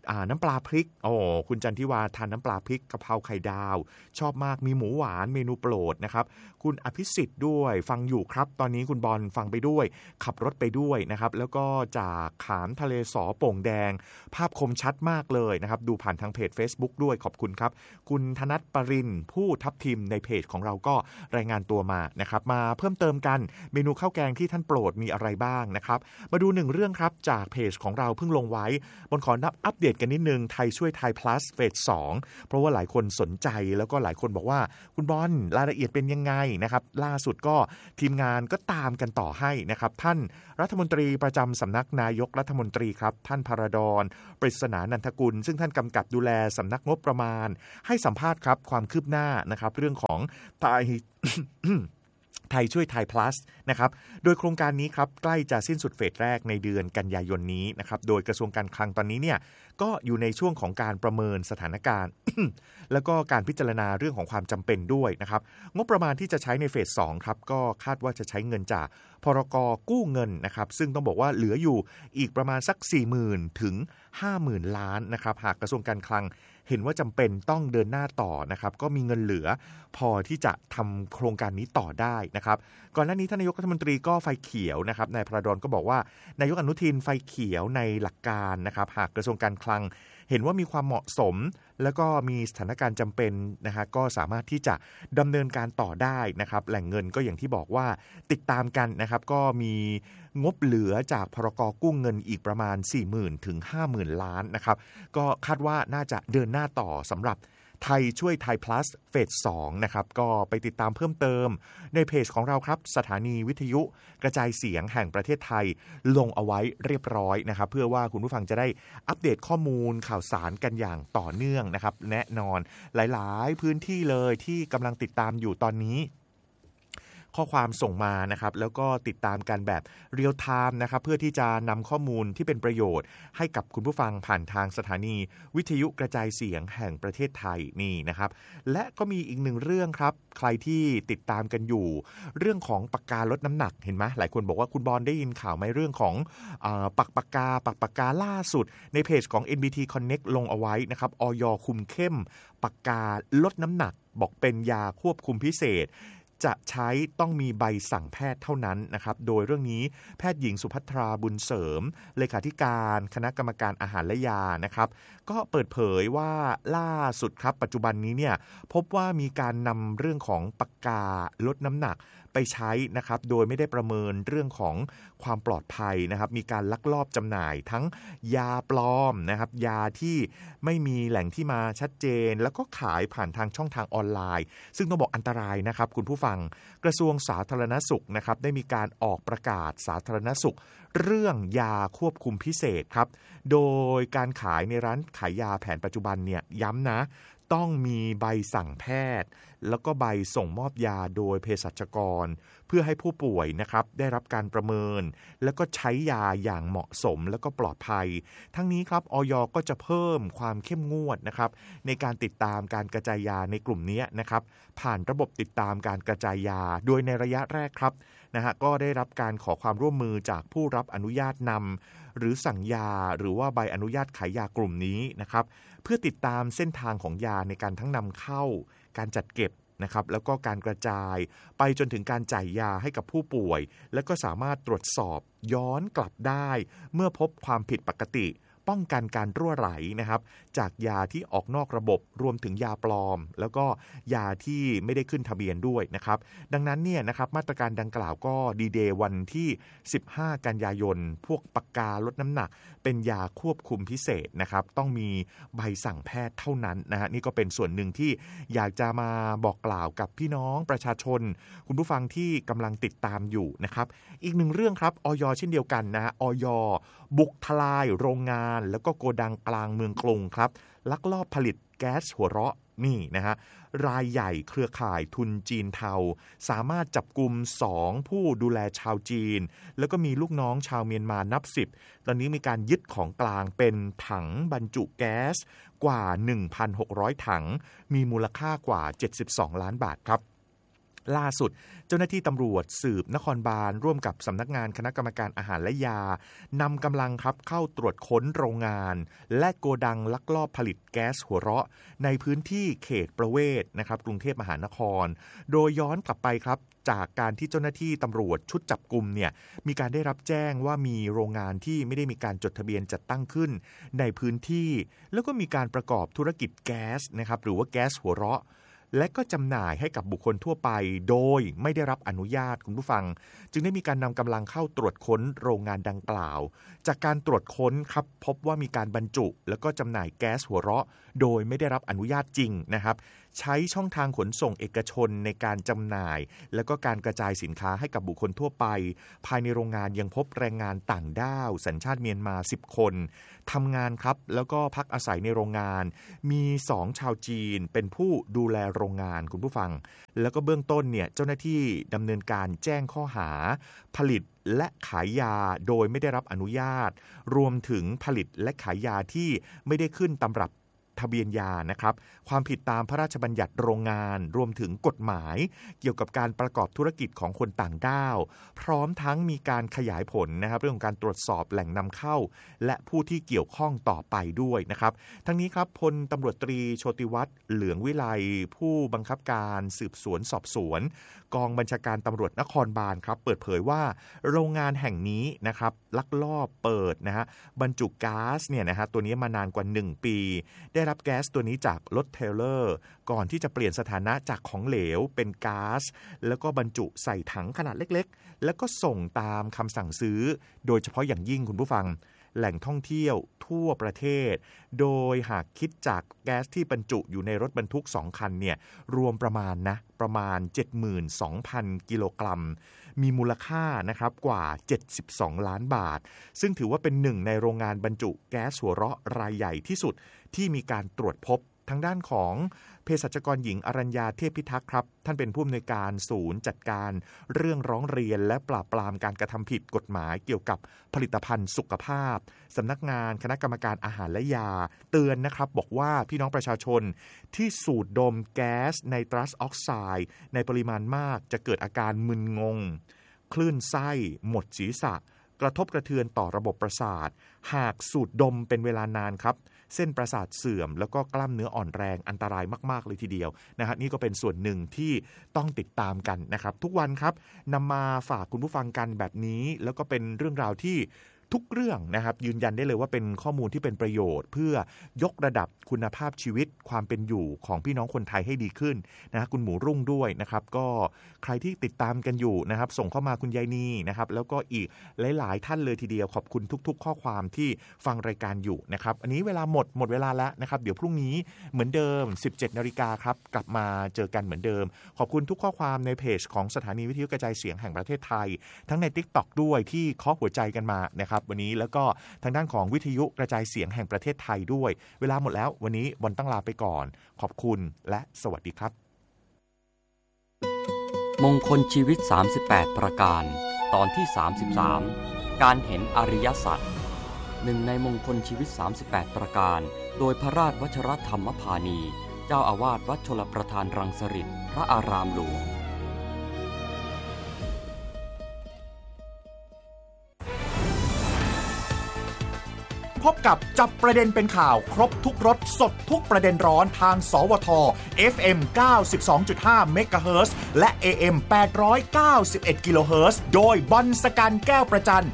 น้ำปลาพริกโอ้คุณจันทิวาทานน้ำปลาพริกกะเพราไข่ดาวชอบมากมีหมูหวานเมนูโปรดนะครับคุณอภิสิทธิ์ด้วยฟังอยู่ครับตอนนี้คุณบอลฟังไปด้วยขับรถไปด้วยนะครับแล้วก็จากขามทะเลสอโป่งแดงภาพคมชัดมากเลยนะครับดูผ่านทางเพจ Facebook ด้วยขอบคุณครับคุณธนัทปรินผู้ทับทิมในเพจของเราก็รายงานตัวมานะครับมาเพิ่มเติมกันเมนูข้าวแกงที่ท่านโปรดมีอะไรบ้างนะครับมาดูหนึ่งเรื่องครับจากเพจของเราเพิ่งลงไว้บนขอนับอัปเดตกันนิดนึงไทยช่วยไทย plus เฟสสองเพราะว่าหลายคนสนใจแล้วก็หลายคนบอกว่าคุณบอลรายละเอียดเป็นยังไงนะครับล่าสุดก็ทีมงานก็ตามกันต่อให้นะครับท่านรัฐมนตรีประจำสำนักนายกรัฐมนตรีครับท่านพระดอนปริศนานันทกุลซึ่งท่านกำกับดูแลสำนักงบประมาณให้สัมภาษณ์ครับความคืบหน้านะครับเรื่องของไทย ไทยช่วยไทย plus นะครับโดยโครงการนี้ครับใกล้จะสิ้นสุดเฟสแรกในเดือนกันยายนนี้นะครับโดยกระทรวงการคลังตอนนี้เนี่ยก็อยู่ในช่วงของการประเมินสถานการณ์ แล้วก็การพิจารณาเรื่องของความจำเป็นด้วยนะครับงบประมาณที่จะใช้ในเฟสสองครับก็คาดว่าจะใช้เงินจากพรก.กู้เงินนะครับซึ่งต้องบอกว่าเหลืออยู่อีกประมาณสัก สี่หมื่น ถึง ห้าหมื่น ล้านนะครับหากกระทรวงการคลังเห็นว่าจำเป็นต้องเดินหน้าต่อนะครับก็มีเงินเหลือพอที่จะทำโครงการนี้ต่อได้นะครับก่อนหน้านี้ท่านนายกรัฐมนตรีก็ไฟเขียวนะครับนายพระดอนก็บอกว่านายกอนุทินไฟเขียวในหลักการนะครับหากกระทรวงการคลังเห็นว่ามีความเหมาะสมแล้วก็มีสถานการณ์จำเป็นนะฮะก็สามารถที่จะดำเนินการต่อได้นะครับแหล่งเงินก็อย่างที่บอกว่าติดตามกันนะครับก็มีงบเหลือจากพรก.กู้เงินอีกประมาณ สี่หมื่น ถึง ห้าหมื่น ล้านนะครับก็คาดว่าน่าจะเดินหน้าต่อสำหรับไทยช่วยไทย plus เฟสสองนะครับก็ไปติดตามเพิ่มเติมในเพจของเราครับสถานีวิทยุกระจายเสียงแห่งประเทศไทยลงเอาไว้เรียบร้อยนะครับเพื่อว่าคุณผู้ฟังจะได้อัปเดตข้อมูลข่าวสารกันอย่างต่อเนื่องนะครับแน่นอนหลายๆพื้นที่เลยที่กำลังติดตามอยู่ตอนนี้ข้อความส่งมานะครับแล้วก็ติดตามกันแบบเรียลไทม์นะครับเพื่อที่จะนำข้อมูลที่เป็นประโยชน์ให้กับคุณผู้ฟังผ่านทางสถานีวิทยุกระจายเสียงแห่งประเทศไทยนี่นะครับและก็มีอีกหนึ่งเรื่องครับใครที่ติดตามกันอยู่เรื่องของปากกาลดน้ำหนักเห็นไหมหลายคนบอกว่าคุณบอลได้ยินข่าวไหมเรื่องของอ่าปักปากกาปักปากกาล่าสุดในเพจของ เอ็น บี ที Connect ลงเอาไว้นะครับอย.คุมเข้มปากกาลดน้ำหนักบอกเป็นยาควบคุมพิเศษจะใช้ต้องมีใบสั่งแพทย์เท่านั้นนะครับโดยเรื่องนี้แพทย์หญิงสุภัทราบุญเสริมเลขาธิการคณะกรรมการอาหารและยานะครับก็เปิดเผยว่าล่าสุดครับปัจจุบันนี้เนี่ยพบว่ามีการนำเรื่องของปากกาลดน้ำหนักไปใช้นะครับโดยไม่ได้ประเมินเรื่องของความปลอดภัยนะครับมีการลักลอบจำหน่ายทั้งยาปลอมนะครับยาที่ไม่มีแหล่งที่มาชัดเจนแล้วก็ขายผ่านทางช่องทางออนไลน์ซึ่งต้องบอกอันตรายนะครับคุณผู้ฟังกระทรวงสาธารณสุขนะครับได้มีการออกประกาศสาธารณสุขเรื่องยาควบคุมพิเศษครับโดยการขายในร้านขายยาแผนปัจจุบันเนี่ยย้ำนะต้องมีใบสั่งแพทย์แล้วก็ใบส่งมอบยาโดยเภสัชกรเพื่อให้ผู้ป่วยนะครับได้รับการประเมินแล้วก็ใช้ยาอย่างเหมาะสมแล้วก็ปลอดภัยทั้งนี้ครับอย.ก็จะเพิ่มความเข้มงวดนะครับในการติดตามการกระจายยาในกลุ่มนี้นะครับผ่านระบบติดตามการกระจายยาโดยในระยะแรกครับนะฮะก็ได้รับการขอความร่วมมือจากผู้รับอนุญาตนำหรือสั่งยาหรือว่าใบอนุญาตขายยากลุ่มนี้นะครับเพื่อติดตามเส้นทางของยาในการทั้งนำเข้าการจัดเก็บนะครับแล้วก็การกระจายไปจนถึงการจ่ายยาให้กับผู้ป่วยแล้วก็สามารถตรวจสอบย้อนกลับได้เมื่อพบความผิดปกติป้องกันการรั่วไหลนะครับจากยาที่ออกนอกระบบรวมถึงยาปลอมแล้วก็ยาที่ไม่ได้ขึ้นทะเบียนด้วยนะครับดังนั้นเนี่ยนะครับมาตรการดังกล่าวก็ดีเดย์วันที่สิบห้ากันยายนพวกปากกาลดน้ำหนักเป็นยาควบคุมพิเศษนะครับต้องมีใบสั่งแพทย์เท่านั้นนะฮะนี่ก็เป็นส่วนหนึ่งที่อยากจะมาบอกกล่าวกับพี่น้องประชาชนคุณผู้ฟังที่กำลังติดตามอยู่นะครับอีกหนึ่งเรื่องครับอย.เช่นเดียวกันนะฮะอย.บุกทลายโรงงานแล้วก็โกดังกลางเมืองกรุงครับลักลอบผลิตแก๊สหัวเราะนี่นะฮะรายใหญ่เครือข่ายทุนจีนเทาสามารถจับกุมสองผู้ดูแลชาวจีนแล้วก็มีลูกน้องชาวเมียนมานับสิบตอนนี้มีการยึดของกลางเป็นถังบรรจุแก๊สกว่า หนึ่งพันหกร้อย ถังมีมูลค่ากว่าเจ็ดสิบสองล้านบาทครับล่าสุดเจ้าหน้าที่ตำรวจสืบนครบาลร่วมกับสำนักงานคณะกรรมการอาหารและยานำกำลังครับเข้าตรวจค้นโรงงานและโกดังลักลอบผลิตแก๊สหัวเราะในพื้นที่เขตประเวศนะครับกรุงเทพมหานครโดยย้อนกลับไปครับจากการที่เจ้าหน้าที่ตำรวจชุดจับกุมเนี่ยมีการได้รับแจ้งว่ามีโรงงานที่ไม่ได้มีการจดทะเบียนจัดตั้งขึ้นในพื้นที่แล้วก็มีการประกอบธุรกิจแก๊สนะครับหรือว่าแก๊สหัวเราะและก็จำหน่ายให้กับบุคคลทั่วไปโดยไม่ได้รับอนุญาตคุณผู้ฟังจึงได้มีการนำกำลังเข้าตรวจค้นโรงงานดังกล่าวจากการตรวจค้นครับพบว่ามีการบรรจุแล้วก็จำหน่ายแก๊สหัวเราะโดยไม่ได้รับอนุญาตจริงนะครับใช้ช่องทางขนส่งเอกชนในการจำหน่ายแล้วก็การกระจายสินค้าให้กับบุคคลทั่วไปภายในโรงงานยังพบแรงงานต่างด้าวสัญชาติเมียนมาสิบคนทำงานครับแล้วก็พักอาศัยในโรงงานมีสองชาวจีนเป็นผู้ดูแลโรงงานคุณผู้ฟังแล้วก็เบื้องต้นเนี่ยเจ้าหน้าที่ดำเนินการแจ้งข้อหาผลิตและขายยาโดยไม่ได้รับอนุญาตรวมถึงผลิตและขายยาที่ไม่ได้ขึ้นตำรับทะเบียนยานะครับความผิดตามพระราชบัญญัติโรงงานรวมถึงกฎหมายเกี่ยวกับการประกอบธุรกิจของคนต่างด้าวพร้อมทั้งมีการขยายผลนะครับเรื่องของการตรวจสอบแหล่งนำเข้าและผู้ที่เกี่ยวข้องต่อไปด้วยนะครับทั้งนี้ครับพลตำรวจตรีโชติวัฒน์เหลืองวิไลผู้บังคับการสืบสวนสอบสวนกองบัญชาการตำรวจนครบาลครับเปิดเผยว่าโรงงานแห่งนี้นะครับลักลอบเปิดนะฮะบรรจุก๊าซเนี่ยนะฮะตัวนี้มานานกว่าหนึ่งปีได้รับแก๊สตัวนี้จากรถเทรลเลอร์ก่อนที่จะเปลี่ยนสถานะจากของเหลวเป็นก๊าซแล้วก็บรรจุใส่ถังขนาดเล็กๆแล้วก็ส่งตามคำสั่งซื้อโดยเฉพาะอย่างยิ่งคุณผู้ฟังแหล่งท่องเที่ยวทั่วประเทศโดยหากคิดจากแก๊สที่บรรจุอยู่ในรถบรรทุกสองคันเนี่ยรวมประมาณนะประมาณ เจ็ดหมื่นสองพัน กิโลกรัมมีมูลค่านะครับกว่าเจ็ดสิบสองล้านบาทซึ่งถือว่าเป็นหนึ่งในโรงงานบรรจุแก๊สหัวเราะรายใหญ่ที่สุดที่มีการตรวจพบทางด้านของเภสัชกรหญิงอรัญญาเทพพิทักษ์ครับท่านเป็นผู้อำนวยการศูนย์จัดการเรื่องร้องเรียนและปราบปรามการกระทำผิดกฎหมายเกี่ยวกับผลิตภัณฑ์สุขภาพสำนักงานคณะกรรมการอาหารและยาเตือนนะครับบอกว่าพี่น้องประชาชนที่สูดดมแก๊สไนตรัสออกไซด์ในปริมาณมากจะเกิดอาการมึนงงคลื่นไส้หมดศีรษะกระทบกระเทือนต่อระบบประสาทหากสูดดมเป็นเวลานานครับเส้นประสาทเสื่อมแล้วก็กล้ามเนื้ออ่อนแรงอันตรายมากๆเลยทีเดียวนะฮะนี่ก็เป็นส่วนหนึ่งที่ต้องติดตามกันนะครับทุกวันครับนำมาฝากคุณผู้ฟังกันแบบนี้แล้วก็เป็นเรื่องราวที่ทุกเรื่องนะครับยืนยันได้เลยว่าเป็นข้อมูลที่เป็นประโยชน์เพื่อยกระดับคุณภาพชีวิตความเป็นอยู่ของพี่น้องคนไทยให้ดีขึ้นนะฮะคุณหมูรุ่งด้วยนะครับก็ใครที่ติดตามกันอยู่นะครับส่งเข้ามาคุณยายนีนะครับแล้วก็อีกหลายๆท่านเลยทีเดียวขอบคุณทุกๆข้อความที่ฟังรายการอยู่นะครับอันนี้เวลาหมดหมดเวลาแล้วนะครับเดี๋ยวพรุ่งนี้เหมือนเดิม สิบเจ็ดนาฬิกาครับกลับมาเจอกันเหมือนเดิมขอบคุณทุกข้อความในเพจของสถานีวิทยุกระจายเสียงแห่งประเทศไทยทั้งใน TikTok ด้วยที่เคาะหัวใจกันมานะครับวันนี้แล้วก็ทางด้านของวิทยุกระจายเสียงแห่งประเทศไทยด้วยเวลาหมดแล้ววันนี้บอลต้องลาไปก่อนขอบคุณและสวัสดีครับมงคลชีวิตสามสิบแปดประการตอนที่สามสิบสามการเห็นอริยสัจหนึ่งในมงคลชีวิตสามสิบแปดประการโดยพระราชวชรธรรมพานีเจ้าอาวาสวัดชลประทานรังสฤษฎ์พระอารามหลวงพบกับจับประเด็นเป็นข่าวครบทุกรสสดทุกประเด็นร้อนทางสวท เอฟ เอ็ม เก้าสิบสองจุดห้า เมกะเฮิรตซ์และ เอ เอ็ม แปดร้อยเก้าสิบเอ็ด กิโลเฮิรตซ์โดยบอลสกันแก้วประจัน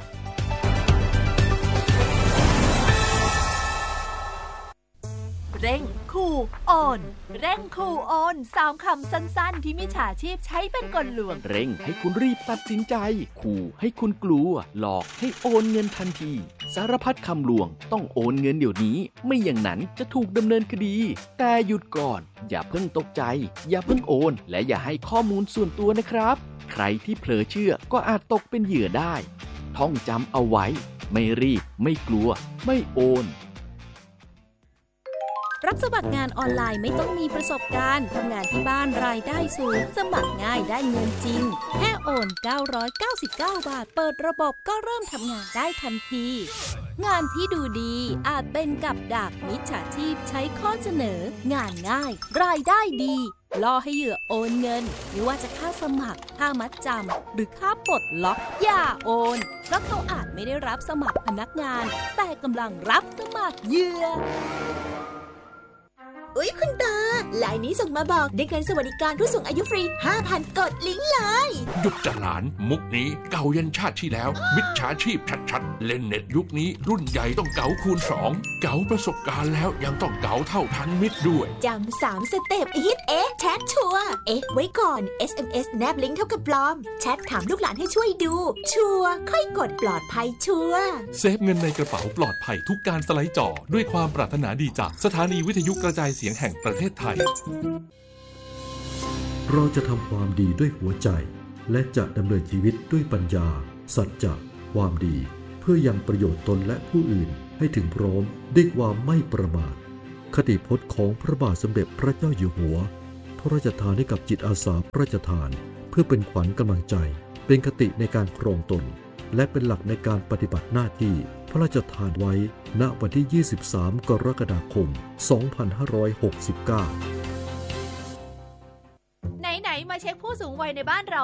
เร่งขู่โอนเร่งขู่โอนสามคำสั้นๆที่มิจฉาชีพใช้เป็นกลลวงเร่งให้คุณรีบตัดสินใจขู่ให้คุณกลัวหลอกให้โอนเงินทันทีสารพัดคำลวงต้องโอนเงินเดี๋ยวนี้ไม่อย่างนั้นจะถูกดำเนินคดีแต่หยุดก่อนอย่าเพิ่งตกใจอย่าเพิ่งโอนและอย่าให้ข้อมูลส่วนตัวนะครับใครที่เผลอเชื่อก็อาจตกเป็นเหยื่อได้ท่องจำเอาไว้ไม่รีบไม่กลัวไม่โอนรับสมัครงานออนไลน์ไม่ต้องมีประสบการณ์ทำงานที่บ้านรายได้สูงสมัครง่ายได้เงินจริงแค่โอนเก้าร้อยเก้าสิบเก้าบาทเปิดระบบก็เริ่มทำงานได้ทันทีงานที่ดูดีอาจเป็นกับดักมิจฉาชีพใช้ข้อเสนองานง่ายรายได้ดีล่อให้เหยื่อโอนเงินไม่ว่าจะค่าสมัครค่ามัดจำหรือค่าปลดล็อกอย่าโอนเพราะเขาอาจไม่ได้รับสมัครพนักงานแต่กำลังรับสมัครเหยื่ออุ๊ยคุณตาไลน์นี้ส่งมาบอกได้เงินสวัสดิการผู้สูงอายุฟรี ห้าพัน กดลิงก์เลยหยุดจะหลานมุกนี้เก่ายันชาติที่แล้วมิจฉาชีพชัดๆเล่นเน็ตยุคนี้รุ่นใหญ่ต้องเก๋าคูณสองเก๋าประสบการณ์แล้วยังต้องเก๋าเท่าทันมิตรด้วยจำสามสเต็ปฮิตเอ๊ะแชทชัวร์เอ๊ะไว้ก่อน เอส เอ็ม เอส แนบลิงก์เท่ากับปลอมแชทถามลูกหลานให้ช่วยดูชัวร์ค่อยกดปลอดภัยชัวร์เซฟเงินในกระเป๋าปลอดภัยทุกการสไลด์จอด้วยความปรารถนาดีจากสถานีวิทยุกระจายเสียงแห่งประเทศไทยเราจะทำความดีด้วยหัวใจและจะดำเนินชีวิตด้วยปัญญาสัจจะความดีเพื่อยังประโยชน์ตนและผู้อื่นให้ถึงพร้อมด้วยความไม่ประมาทคติพจน์ของพระบาทสมเด็จพระเจ้าอยู่หัวพระราชทานให้กับจิตอาสาพระราชทานเพื่อเป็นขวัญกำลังใจเป็นคติในการครองตนและเป็นหลักในการปฏิบัติหน้าที่พระราชทานไว้ณวันที่ยี่สิบสามกรกฎาคมสองพันห้าร้อยหกสิบเก้าไหนๆมาเช็คผู้สูงวัยในบ้านเรา